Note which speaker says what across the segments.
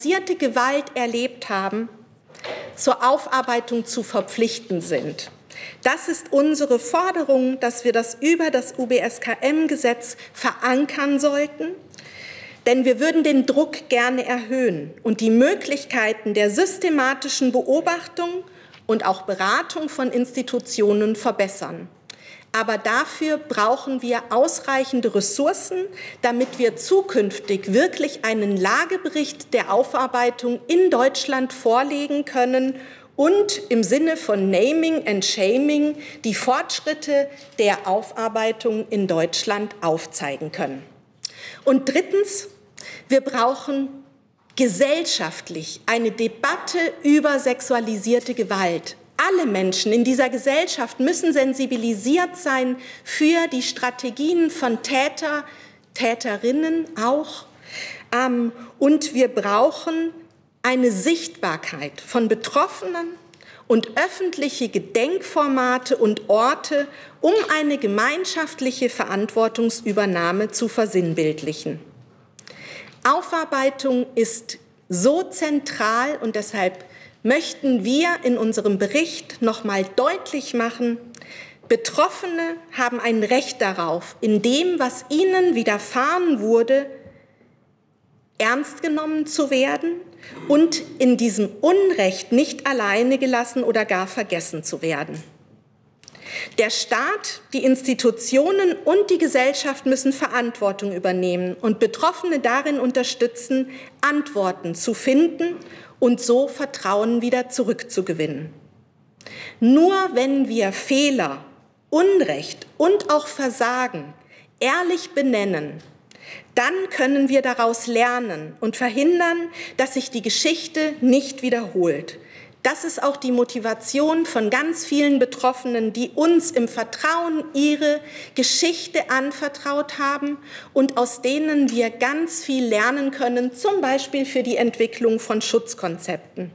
Speaker 1: Gewalt erlebt haben, zur Aufarbeitung zu verpflichten sind. Das ist unsere Forderung, dass wir das über das UBSKM-Gesetz verankern sollten, denn wir würden den Druck gerne erhöhen und die Möglichkeiten der systematischen Beobachtung und auch Beratung von Institutionen verbessern. Aber dafür brauchen wir ausreichende Ressourcen, damit wir zukünftig wirklich einen Lagebericht der Aufarbeitung in Deutschland vorlegen können und im Sinne von Naming and Shaming die Fortschritte der Aufarbeitung in Deutschland aufzeigen können. Und drittens, wir brauchen gesellschaftlich eine Debatte über sexualisierte Gewalt. Alle Menschen in dieser Gesellschaft müssen sensibilisiert sein für die Strategien von Täter, Täterinnen auch. Und wir brauchen eine Sichtbarkeit von Betroffenen und öffentliche Gedenkformate und Orte, um eine gemeinschaftliche Verantwortungsübernahme zu versinnbildlichen. Aufarbeitung ist so zentral und deshalb möchten wir in unserem Bericht noch mal deutlich machen, Betroffene haben ein Recht darauf, in dem, was ihnen widerfahren wurde, ernst genommen zu werden und in diesem Unrecht nicht alleine gelassen oder gar vergessen zu werden. Der Staat, die Institutionen und die Gesellschaft müssen Verantwortung übernehmen und Betroffene darin unterstützen, Antworten zu finden und so Vertrauen wieder zurückzugewinnen. Nur wenn wir Fehler, Unrecht und auch Versagen ehrlich benennen, dann können wir daraus lernen und verhindern, dass sich die Geschichte nicht wiederholt. Das ist auch die Motivation von ganz vielen Betroffenen, die uns im Vertrauen ihre Geschichte anvertraut haben und aus denen wir ganz viel lernen können, zum Beispiel für die Entwicklung von Schutzkonzepten.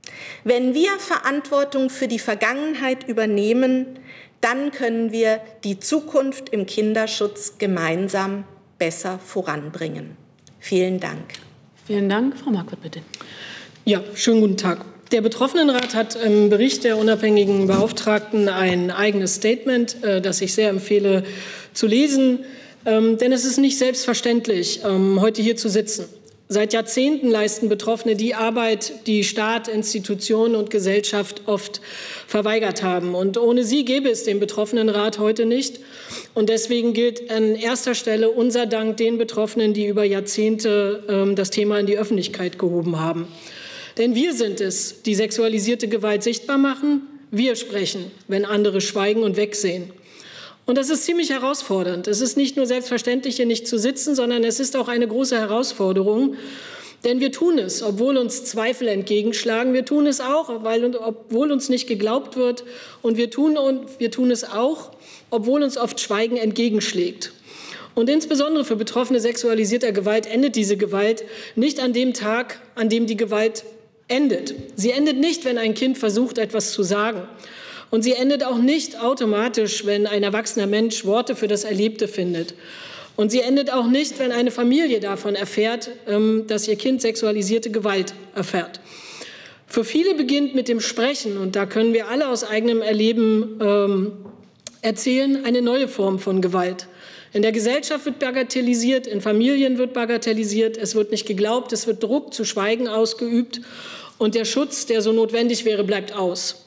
Speaker 1: Wenn wir Verantwortung für die Vergangenheit übernehmen, dann können wir die Zukunft im Kinderschutz gemeinsam besser voranbringen. Vielen Dank.
Speaker 2: Vielen Dank. Frau Marquardt, bitte.
Speaker 3: Ja, schönen guten Tag. Der Betroffenenrat hat im Bericht der unabhängigen Beauftragten ein eigenes Statement, das ich sehr empfehle zu lesen, denn es ist nicht selbstverständlich, heute hier zu sitzen. Seit Jahrzehnten leisten Betroffene die Arbeit, die Staat, Institutionen und Gesellschaft oft verweigert haben. Und ohne sie gäbe es den Betroffenenrat heute nicht. Und deswegen gilt an erster Stelle unser Dank den Betroffenen, die über Jahrzehnte das Thema in die Öffentlichkeit gehoben haben. Denn wir sind es, die sexualisierte Gewalt sichtbar machen. Wir sprechen, wenn andere schweigen und wegsehen. Und das ist ziemlich herausfordernd. Es ist nicht nur selbstverständlich, hier nicht zu sitzen, sondern es ist auch eine große Herausforderung. Denn wir tun es, obwohl uns Zweifel entgegenschlagen. Wir tun es auch, obwohl uns nicht geglaubt wird. Und wir tun es auch, obwohl uns oft Schweigen entgegenschlägt. Und insbesondere für Betroffene sexualisierter Gewalt endet diese Gewalt nicht an dem Tag, an dem die Gewalt endet. Sie endet nicht, wenn ein Kind versucht, etwas zu sagen. Und sie endet auch nicht automatisch, wenn ein erwachsener Mensch Worte für das Erlebte findet. Und sie endet auch nicht, wenn eine Familie davon erfährt, dass ihr Kind sexualisierte Gewalt erfährt. Für viele beginnt mit dem Sprechen, und da können wir alle aus eigenem Erleben erzählen, eine neue Form von Gewalt. In der Gesellschaft wird bagatellisiert, in Familien wird bagatellisiert, es wird nicht geglaubt, es wird Druck zu Schweigen ausgeübt und der Schutz, der so notwendig wäre, bleibt aus.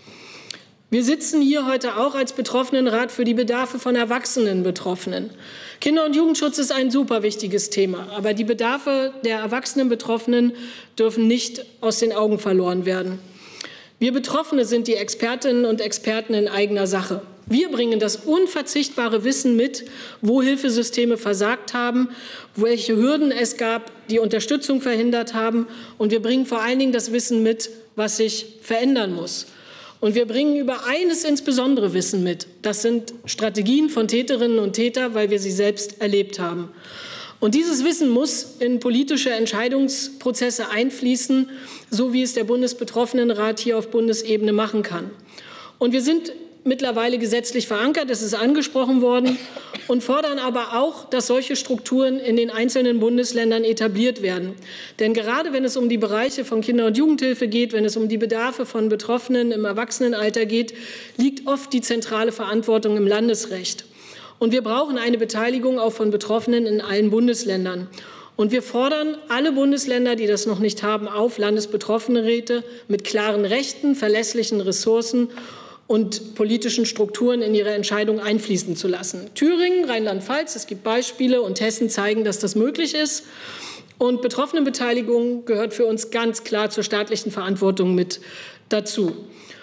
Speaker 3: Wir sitzen hier heute auch als Betroffenenrat für die Bedarfe von erwachsenen Betroffenen. Kinder- und Jugendschutz ist ein super wichtiges Thema, aber die Bedarfe der erwachsenen Betroffenen dürfen nicht aus den Augen verloren werden. Wir Betroffene sind die Expertinnen und Experten in eigener Sache. Wir bringen das unverzichtbare Wissen mit, wo Hilfesysteme versagt haben, welche Hürden es gab, die Unterstützung verhindert haben. Und wir bringen vor allen Dingen das Wissen mit, was sich verändern muss. Und wir bringen über eines insbesondere Wissen mit. Das sind Strategien von Täterinnen und Tätern, weil wir sie selbst erlebt haben. Und dieses Wissen muss in politische Entscheidungsprozesse einfließen, so wie es der Bundesbetroffenenrat hier auf Bundesebene machen kann. Und wir sind mittlerweile gesetzlich verankert, das ist angesprochen worden, und fordern aber auch, dass solche Strukturen in den einzelnen Bundesländern etabliert werden. Denn gerade wenn es um die Bereiche von Kinder- und Jugendhilfe geht, wenn es um die Bedarfe von Betroffenen im Erwachsenenalter geht, liegt oft die zentrale Verantwortung im Landesrecht. Und wir brauchen eine Beteiligung auch von Betroffenen in allen Bundesländern. Und wir fordern alle Bundesländer, die das noch nicht haben, auf, Landesbetroffenenräte mit klaren Rechten, verlässlichen Ressourcen und politischen Strukturen in ihre Entscheidung einfließen zu lassen. Thüringen, Rheinland-Pfalz, es gibt Beispiele, und Hessen zeigen, dass das möglich ist. Und Betroffenenbeteiligung gehört für uns ganz klar zur staatlichen Verantwortung mit dazu.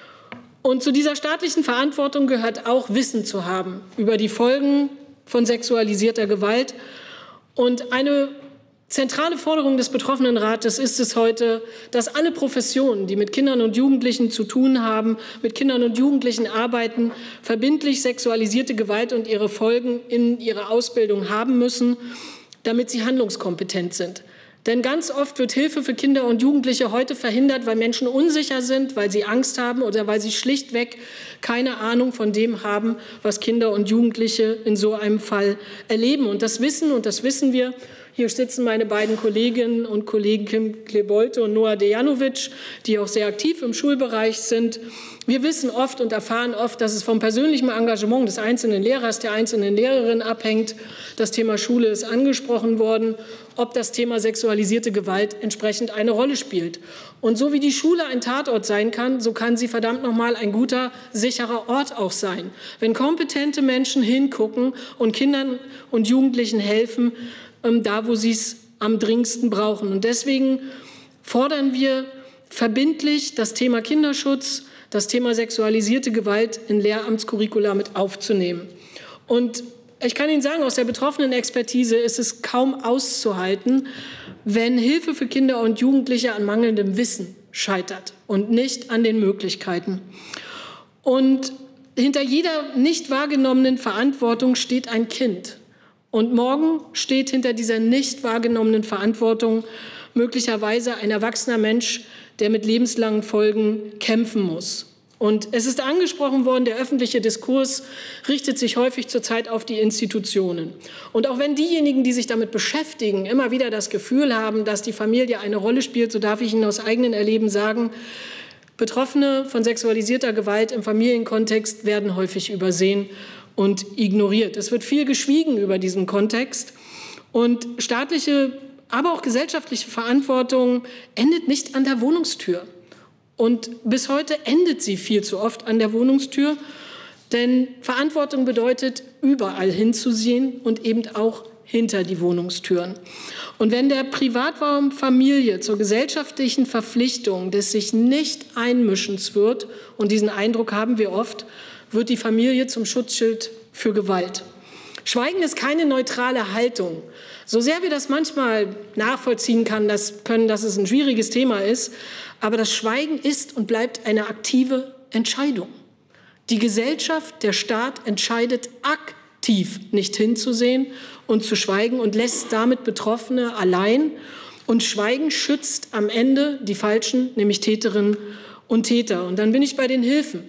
Speaker 3: Und zu dieser staatlichen Verantwortung gehört auch, Wissen zu haben über die Folgen von sexualisierter Gewalt. Und eine zentrale Forderung des Betroffenenrates ist es heute, dass alle Professionen, die mit Kindern und Jugendlichen zu tun haben, mit Kindern und Jugendlichen arbeiten, verbindlich sexualisierte Gewalt und ihre Folgen in ihrer Ausbildung haben müssen, damit sie handlungskompetent sind. Denn ganz oft wird Hilfe für Kinder und Jugendliche heute verhindert, weil Menschen unsicher sind, weil sie Angst haben oder weil sie schlichtweg keine Ahnung von dem haben, was Kinder und Jugendliche in so einem Fall erleben. Und das wissen wir. Hier sitzen meine beiden Kolleginnen und Kollegen Kim Klebolte und Noah Dejanovic, die auch sehr aktiv im Schulbereich sind. Wir wissen oft und erfahren oft, dass es vom persönlichen Engagement des einzelnen Lehrers, der einzelnen Lehrerin abhängt. Das Thema Schule ist angesprochen worden, ob das Thema sexualisierte Gewalt entsprechend eine Rolle spielt. Und so wie die Schule ein Tatort sein kann, so kann sie verdammt nochmal ein guter, sicherer Ort auch sein. Wenn kompetente Menschen hingucken und Kindern und Jugendlichen helfen, da, wo sie es am dringendsten brauchen. Und deswegen fordern wir verbindlich, das Thema Kinderschutz, das Thema sexualisierte Gewalt in Lehramtscurricula mit aufzunehmen. Und ich kann Ihnen sagen, aus der betroffenen Expertise ist es kaum auszuhalten, wenn Hilfe für Kinder und Jugendliche an mangelndem Wissen scheitert und nicht an den Möglichkeiten. Und hinter jeder nicht wahrgenommenen Verantwortung steht ein Kind. Und morgen steht hinter dieser nicht wahrgenommenen Verantwortung möglicherweise ein erwachsener Mensch, der mit lebenslangen Folgen kämpfen muss. Und es ist angesprochen worden, der öffentliche Diskurs richtet sich häufig zurzeit auf die Institutionen. Und auch wenn diejenigen, die sich damit beschäftigen, immer wieder das Gefühl haben, dass die Familie eine Rolle spielt, so darf ich Ihnen aus eigenem Erleben sagen, Betroffene von sexualisierter Gewalt im Familienkontext werden häufig übersehen und ignoriert. Es wird viel geschwiegen über diesen Kontext. Und staatliche, aber auch gesellschaftliche Verantwortung endet nicht an der Wohnungstür. Und bis heute endet sie viel zu oft an der Wohnungstür. Denn Verantwortung bedeutet, überall hinzusehen und eben auch hinter die Wohnungstüren. Und wenn der Privatraum Familie zur gesellschaftlichen Verpflichtung des sich nicht Einmischens wird, und diesen Eindruck haben wir oft, wird die Familie zum Schutzschild für Gewalt. Schweigen ist keine neutrale Haltung. So sehr wir das manchmal nachvollziehen können, dass es ein schwieriges Thema ist, aber das Schweigen ist und bleibt eine aktive Entscheidung. Die Gesellschaft, der Staat entscheidet aktiv, nicht hinzusehen und zu schweigen und lässt damit Betroffene allein. Und Schweigen schützt am Ende die Falschen, nämlich Täterinnen und Täter. Und dann bin ich bei den Hilfen.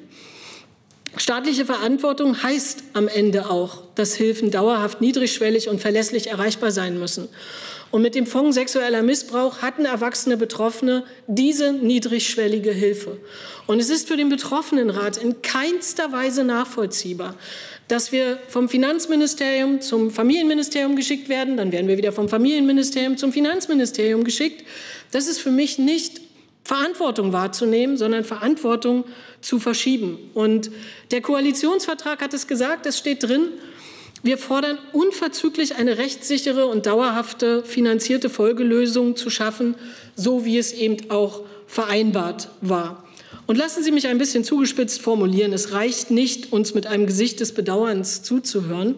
Speaker 3: Staatliche Verantwortung heißt am Ende auch, dass Hilfen dauerhaft niedrigschwellig und verlässlich erreichbar sein müssen. Und mit dem Fonds sexueller Missbrauch hatten erwachsene Betroffene diese niedrigschwellige Hilfe. Und es ist für den Betroffenenrat in keinster Weise nachvollziehbar, dass wir vom Finanzministerium zum Familienministerium geschickt werden, dann werden wir wieder vom Familienministerium zum Finanzministerium geschickt. Das ist für mich nicht Verantwortung wahrzunehmen, sondern Verantwortung zu verschieben. Und der Koalitionsvertrag hat es gesagt, es steht drin, wir fordern unverzüglich eine rechtssichere und dauerhafte finanzierte Folgelösung zu schaffen, so wie es eben auch vereinbart war. Und lassen Sie mich ein bisschen zugespitzt formulieren, es reicht nicht, uns mit einem Gesicht des Bedauerns zuzuhören.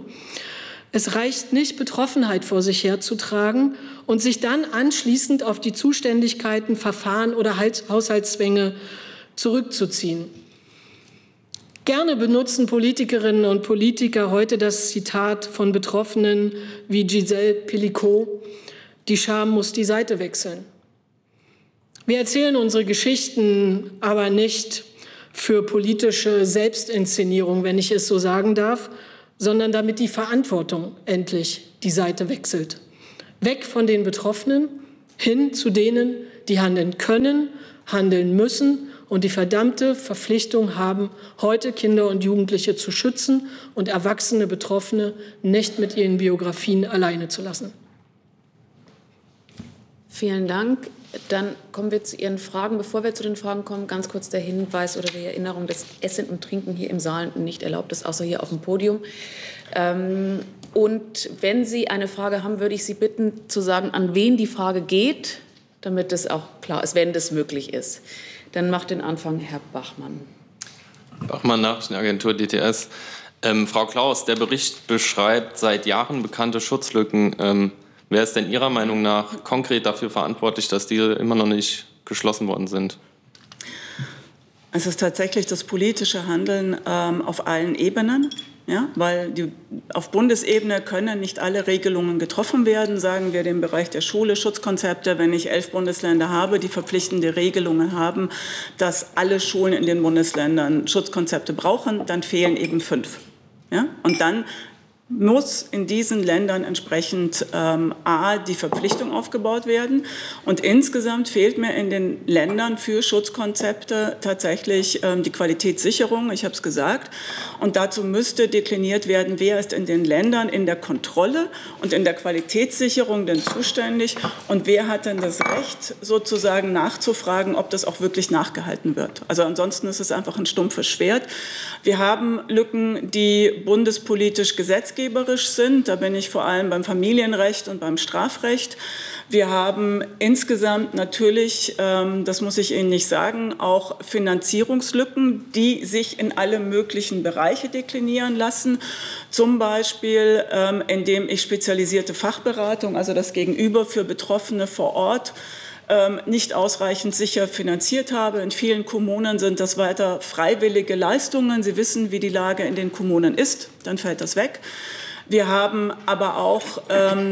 Speaker 3: Es reicht nicht, Betroffenheit vor sich herzutragen und sich dann anschließend auf die Zuständigkeiten, Verfahren oder Haushaltszwänge zurückzuziehen. Gerne benutzen Politikerinnen und Politiker heute das Zitat von Betroffenen wie Giselle Pelicot: Die Scham muss die Seite wechseln. Wir erzählen unsere Geschichten aber nicht für politische Selbstinszenierung, wenn ich es so sagen darf, sondern damit die Verantwortung endlich die Seite wechselt. Weg von den Betroffenen hin zu denen, die handeln können, handeln müssen und die verdammte Verpflichtung haben, heute Kinder und Jugendliche zu schützen und erwachsene Betroffene nicht mit ihren Biografien alleine zu lassen.
Speaker 2: Vielen Dank. Dann kommen wir zu Ihren Fragen. Bevor wir zu den Fragen kommen, ganz kurz der Hinweis oder die Erinnerung, dass Essen und Trinken hier im Saal nicht erlaubt ist, außer hier auf dem Podium. Und wenn Sie eine Frage haben, würde ich Sie bitten, zu sagen, an wen die Frage geht, damit es auch klar ist, wenn das möglich ist. Dann macht den Anfang Herr Bachmann.
Speaker 4: Bachmann, Nachrichtenagentur DTS. Frau Klaus, der Bericht beschreibt seit Jahren bekannte Schutzlücken. Wer ist denn Ihrer Meinung nach konkret dafür verantwortlich, dass diese immer noch nicht geschlossen worden sind?
Speaker 5: Es ist tatsächlich das politische Handeln auf allen Ebenen. Ja, weil auf Bundesebene können nicht alle Regelungen getroffen werden, sagen wir im Bereich der Schule, Schutzkonzepte. Wenn ich 11 Bundesländer habe, die verpflichtende Regelungen haben, dass alle Schulen in den Bundesländern Schutzkonzepte brauchen, dann fehlen eben 5. Ja? Und dann muss in diesen Ländern entsprechend die Verpflichtung aufgebaut werden. Und insgesamt fehlt mir in den Ländern für Schutzkonzepte tatsächlich die Qualitätssicherung, ich habe es gesagt. Und dazu müsste dekliniert werden, wer ist in den Ländern in der Kontrolle und in der Qualitätssicherung denn zuständig und wer hat denn das Recht, sozusagen nachzufragen, ob das auch wirklich nachgehalten wird. Also ansonsten ist es einfach ein stumpfes Schwert. Wir haben Lücken, die bundespolitisch gesetzgeberisch sind. Da bin ich vor allem beim Familienrecht und beim Strafrecht. Wir haben insgesamt natürlich, das muss ich Ihnen nicht sagen, auch Finanzierungslücken, die sich in alle möglichen Bereiche deklinieren lassen. Zum Beispiel, indem ich spezialisierte Fachberatung, also das Gegenüber für Betroffene vor Ort, nicht ausreichend sicher finanziert habe. In vielen Kommunen sind das weiter freiwillige Leistungen. Sie wissen, wie die Lage in den Kommunen ist, dann fällt das weg. Wir haben aber auch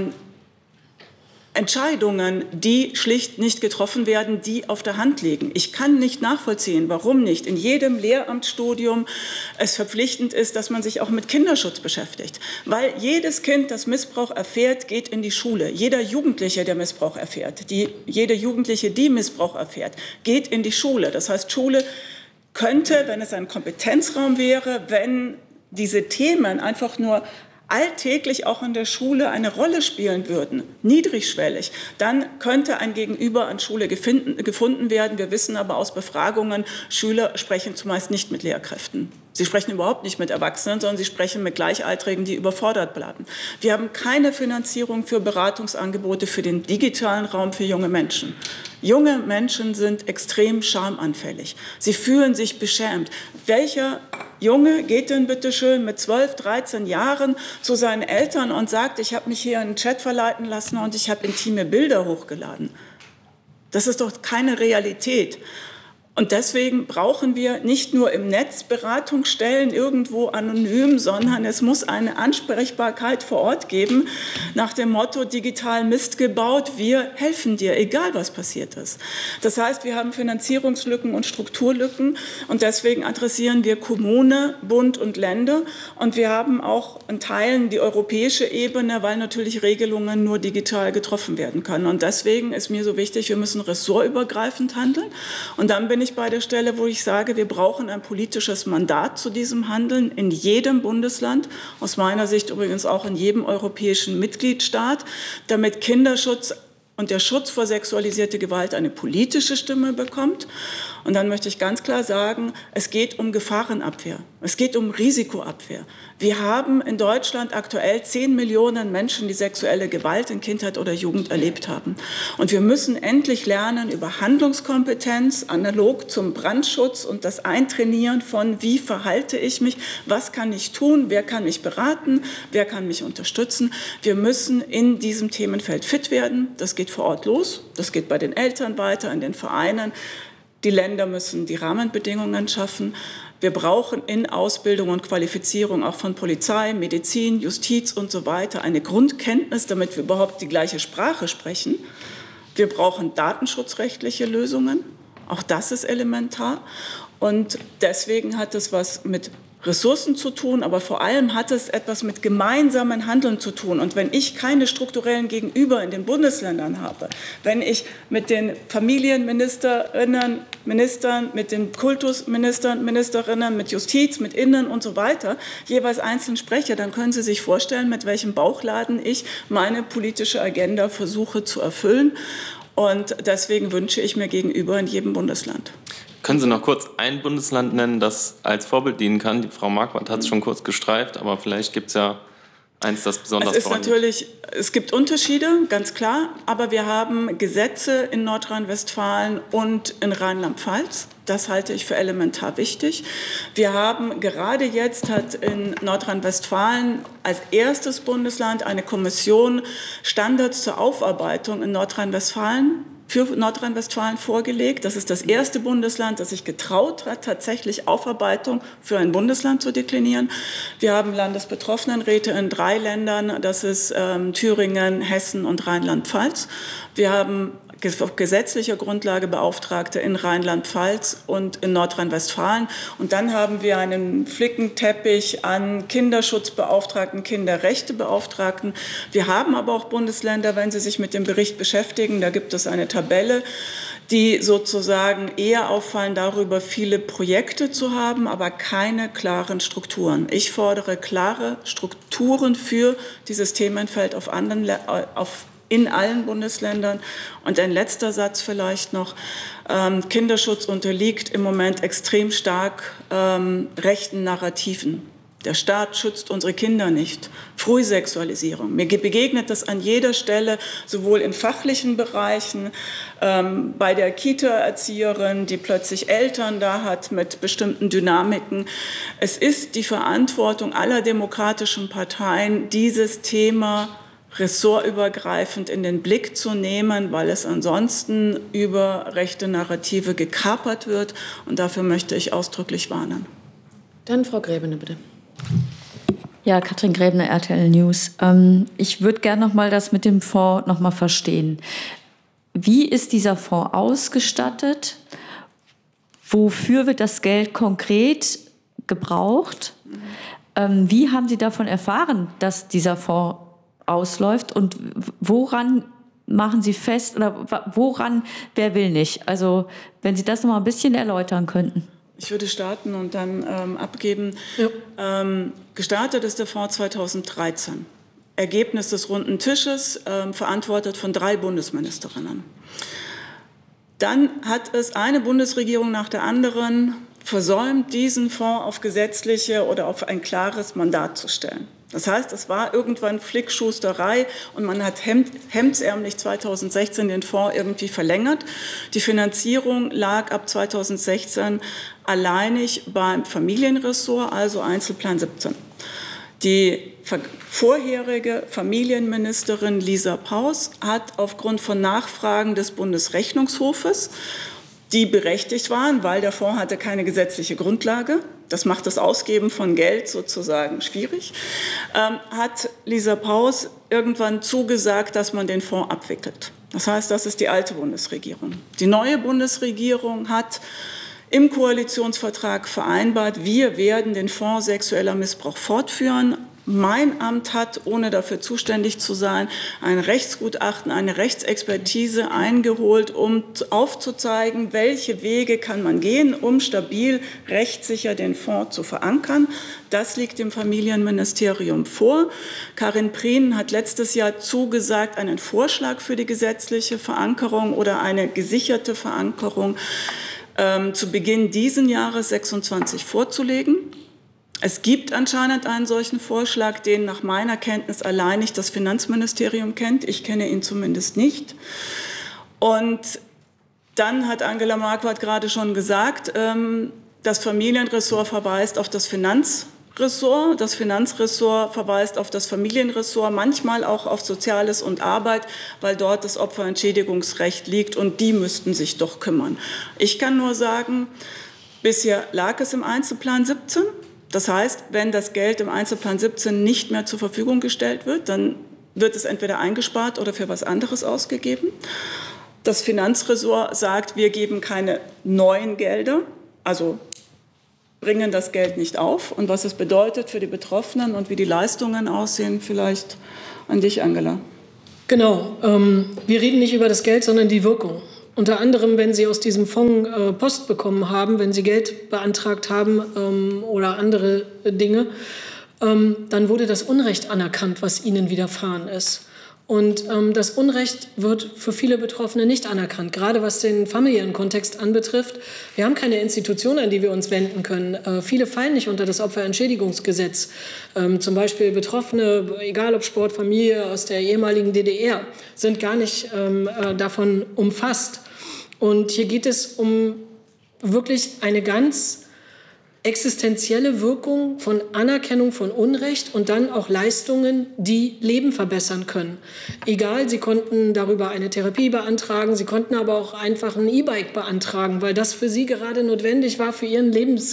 Speaker 5: Entscheidungen, die schlicht nicht getroffen werden, die auf der Hand liegen. Ich kann nicht nachvollziehen, warum nicht in jedem Lehramtsstudium es verpflichtend ist, dass man sich auch mit Kinderschutz beschäftigt. Weil jedes Kind, das Missbrauch erfährt, geht in die Schule. Jeder Jugendliche, der Missbrauch erfährt, jede Jugendliche, die Missbrauch erfährt, geht in die Schule. Das heißt, Schule könnte, wenn es ein Kompetenzraum wäre, wenn diese Themen einfach nur alltäglich auch in der Schule eine Rolle spielen würden, niedrigschwellig, dann könnte ein Gegenüber an Schule gefunden werden. Wir wissen aber aus Befragungen, Schüler sprechen zumeist nicht mit Lehrkräften. Sie sprechen überhaupt nicht mit Erwachsenen, sondern sie sprechen mit Gleichaltrigen, die überfordert bleiben. Wir haben keine Finanzierung für Beratungsangebote für den digitalen Raum für junge Menschen. Junge Menschen sind extrem schamanfällig. Sie fühlen sich beschämt. Welcher Junge geht denn bitte schön mit 12, 13 Jahren zu seinen Eltern und sagt, ich habe mich hier in einen Chat verleiten lassen und ich habe intime Bilder hochgeladen? Das ist doch keine Realität. Und deswegen brauchen wir nicht nur im Netz Beratungsstellen irgendwo anonym, sondern es muss eine Ansprechbarkeit vor Ort geben nach dem Motto, digital Mist gebaut, wir helfen dir, egal was passiert ist. Das heißt, wir haben Finanzierungslücken und Strukturlücken und deswegen adressieren wir Kommune, Bund und Länder und wir haben auch in Teilen die europäische Ebene, weil natürlich Regelungen nur digital getroffen werden können. Und deswegen ist mir so wichtig, wir müssen ressortübergreifend handeln und dann bin ich bei der Stelle, wo ich sage, wir brauchen ein politisches Mandat zu diesem Handeln in jedem Bundesland, aus meiner Sicht übrigens auch in jedem europäischen Mitgliedstaat, damit Kinderschutz und der Schutz vor sexualisierter Gewalt eine politische Stimme bekommt. Und dann möchte ich ganz klar sagen, es geht um Gefahrenabwehr, es geht um Risikoabwehr. Wir haben in Deutschland aktuell 10 Millionen Menschen, die sexuelle Gewalt in Kindheit oder Jugend erlebt haben. Und wir müssen endlich lernen über Handlungskompetenz, analog zum Brandschutz und das Eintrainieren von, wie verhalte ich mich, was kann ich tun, wer kann mich beraten, wer kann mich unterstützen. Wir müssen in diesem Themenfeld fit werden. Das geht vor Ort los, das geht bei den Eltern weiter, in den Vereinen. Die Länder müssen die Rahmenbedingungen schaffen. Wir brauchen in Ausbildung und Qualifizierung auch von Polizei, Medizin, Justiz und so weiter eine Grundkenntnis, damit wir überhaupt die gleiche Sprache sprechen. Wir brauchen datenschutzrechtliche Lösungen. Auch das ist elementar. Und deswegen hat es was mit Ressourcen zu tun, aber vor allem hat es etwas mit gemeinsamen Handeln zu tun. Und wenn ich keine strukturellen Gegenüber in den Bundesländern habe, wenn ich mit den Familienministerinnen, Ministern, mit den Kultusministern, Ministerinnen, mit Justiz, mit Innen und so weiter jeweils einzeln spreche, dann können Sie sich vorstellen, mit welchem Bauchladen ich meine politische Agenda versuche zu erfüllen. Und deswegen wünsche ich mir Gegenüber in jedem Bundesland.
Speaker 4: Können Sie noch kurz ein Bundesland nennen, das als Vorbild dienen kann? Die Frau Marquardt hat es schon kurz gestreift, aber vielleicht gibt es ja eins, das besonders
Speaker 5: vorliegt. Es gibt Unterschiede, ganz klar, aber wir haben Gesetze in Nordrhein-Westfalen und in Rheinland-Pfalz. Das halte ich für elementar wichtig. Wir haben gerade jetzt, hat in Nordrhein-Westfalen als erstes Bundesland eine Kommission Standards zur Aufarbeitung in Nordrhein-Westfalen für Nordrhein-Westfalen vorgelegt. Das ist das erste Bundesland, das sich getraut hat, tatsächlich Aufarbeitung für ein Bundesland zu deklinieren. Wir haben Landesbetroffenenräte in 3 Ländern, das ist Thüringen, Hessen und Rheinland-Pfalz. Wir haben auf gesetzlicher Grundlage Beauftragte in Rheinland-Pfalz und in Nordrhein-Westfalen. Und dann haben wir einen Flickenteppich an Kinderschutzbeauftragten, Kinderrechtebeauftragten. Wir haben aber auch Bundesländer, wenn Sie sich mit dem Bericht beschäftigen, da gibt es eine Tabelle, die sozusagen eher auffallen darüber, viele Projekte zu haben, aber keine klaren Strukturen. Ich fordere klare Strukturen für dieses Themenfeld in allen Bundesländern. Und ein letzter Satz vielleicht noch. Kinderschutz unterliegt im Moment extrem stark rechten Narrativen. Der Staat schützt unsere Kinder nicht. Frühsexualisierung. Mir begegnet das an jeder Stelle, sowohl in fachlichen Bereichen, bei der Kita-Erzieherin, die plötzlich Eltern da hat mit bestimmten Dynamiken. Es ist die Verantwortung aller demokratischen Parteien, dieses Thema ressortübergreifend in den Blick zu nehmen, weil es ansonsten über rechte Narrative gekapert wird. Und dafür möchte ich ausdrücklich warnen.
Speaker 2: Dann Frau Gräbene, bitte.
Speaker 6: Ja, Katrin Gräbner, RTL News. Ich würde gerne noch mal das mit dem Fonds noch mal verstehen. Wie ist dieser Fonds ausgestattet? Wofür wird das Geld konkret gebraucht? Wie haben Sie davon erfahren, dass dieser Fonds ausläuft, und woran machen Sie fest, oder woran, wer will nicht? Also wenn Sie das noch mal ein bisschen erläutern könnten.
Speaker 5: Ich würde starten und dann abgeben. Ja. Gestartet ist der Fonds 2013. Ergebnis des runden Tisches, verantwortet von 3 Bundesministerinnen. Dann hat es eine Bundesregierung nach der anderen versäumt, diesen Fonds auf gesetzliche oder auf ein klares Mandat zu stellen. Das heißt, es war irgendwann Flickschusterei und man hat hemdsärmlich 2016 den Fonds irgendwie verlängert. Die Finanzierung lag ab 2016 alleinig beim Familienressort, also Einzelplan 17. Die vorherige Familienministerin Lisa Paus hat aufgrund von Nachfragen des Bundesrechnungshofes, die berechtigt waren, weil der Fonds hatte keine gesetzliche Grundlage, das macht das Ausgeben von Geld sozusagen schwierig, hat Lisa Paus irgendwann zugesagt, dass man den Fonds abwickelt. Das heißt, das ist die alte Bundesregierung. Die neue Bundesregierung hat im Koalitionsvertrag vereinbart, wir werden den Fonds sexueller Missbrauch fortführen. Mein Amt hat, ohne dafür zuständig zu sein, ein Rechtsgutachten, eine Rechtsexpertise eingeholt, um aufzuzeigen, welche Wege kann man gehen, um stabil, rechtssicher den Fonds zu verankern. Das liegt dem Familienministerium vor. Karin Prien hat letztes Jahr zugesagt, einen Vorschlag für die gesetzliche Verankerung oder eine gesicherte Verankerung zu Beginn dieses Jahres 26 vorzulegen. Es gibt anscheinend einen solchen Vorschlag, den nach meiner Kenntnis alleinig das Finanzministerium kennt. Ich kenne ihn zumindest nicht. Und dann hat Angela Marquardt gerade schon gesagt, das Familienressort verweist auf das Finanzressort. Das Finanzressort verweist auf das Familienressort, manchmal auch auf Soziales und Arbeit, weil dort das Opferentschädigungsrecht liegt und die müssten sich doch kümmern. Ich kann nur sagen, bisher lag es im Einzelplan 17. Das heißt, wenn das Geld im Einzelplan 17 nicht mehr zur Verfügung gestellt wird, dann wird es entweder eingespart oder für was anderes ausgegeben. Das Finanzressort sagt, wir geben keine neuen Gelder. Also bringen das Geld nicht auf. Und was es bedeutet für die Betroffenen und wie die Leistungen aussehen, vielleicht an dich, Angela.
Speaker 3: Genau. Wir reden nicht über das Geld, sondern die Wirkung. Unter anderem, wenn Sie aus diesem Fonds Post bekommen haben, wenn Sie Geld beantragt haben oder andere Dinge, dann wurde das Unrecht anerkannt, was Ihnen widerfahren ist. Und das Unrecht wird für viele Betroffene nicht anerkannt, gerade was den familiären Kontext anbetrifft. Wir haben keine Institution, an die wir uns wenden können. Viele fallen nicht unter das Opferentschädigungsgesetz. Zum Beispiel Betroffene, egal ob Sport, Familie aus der ehemaligen DDR, sind gar nicht davon umfasst. Und hier geht es um wirklich eine ganz existenzielle Wirkung von Anerkennung von Unrecht und dann auch Leistungen, die Leben verbessern können. Egal, Sie konnten darüber eine Therapie beantragen, Sie konnten aber auch einfach ein E-Bike beantragen, weil das für Sie gerade notwendig war für Ihren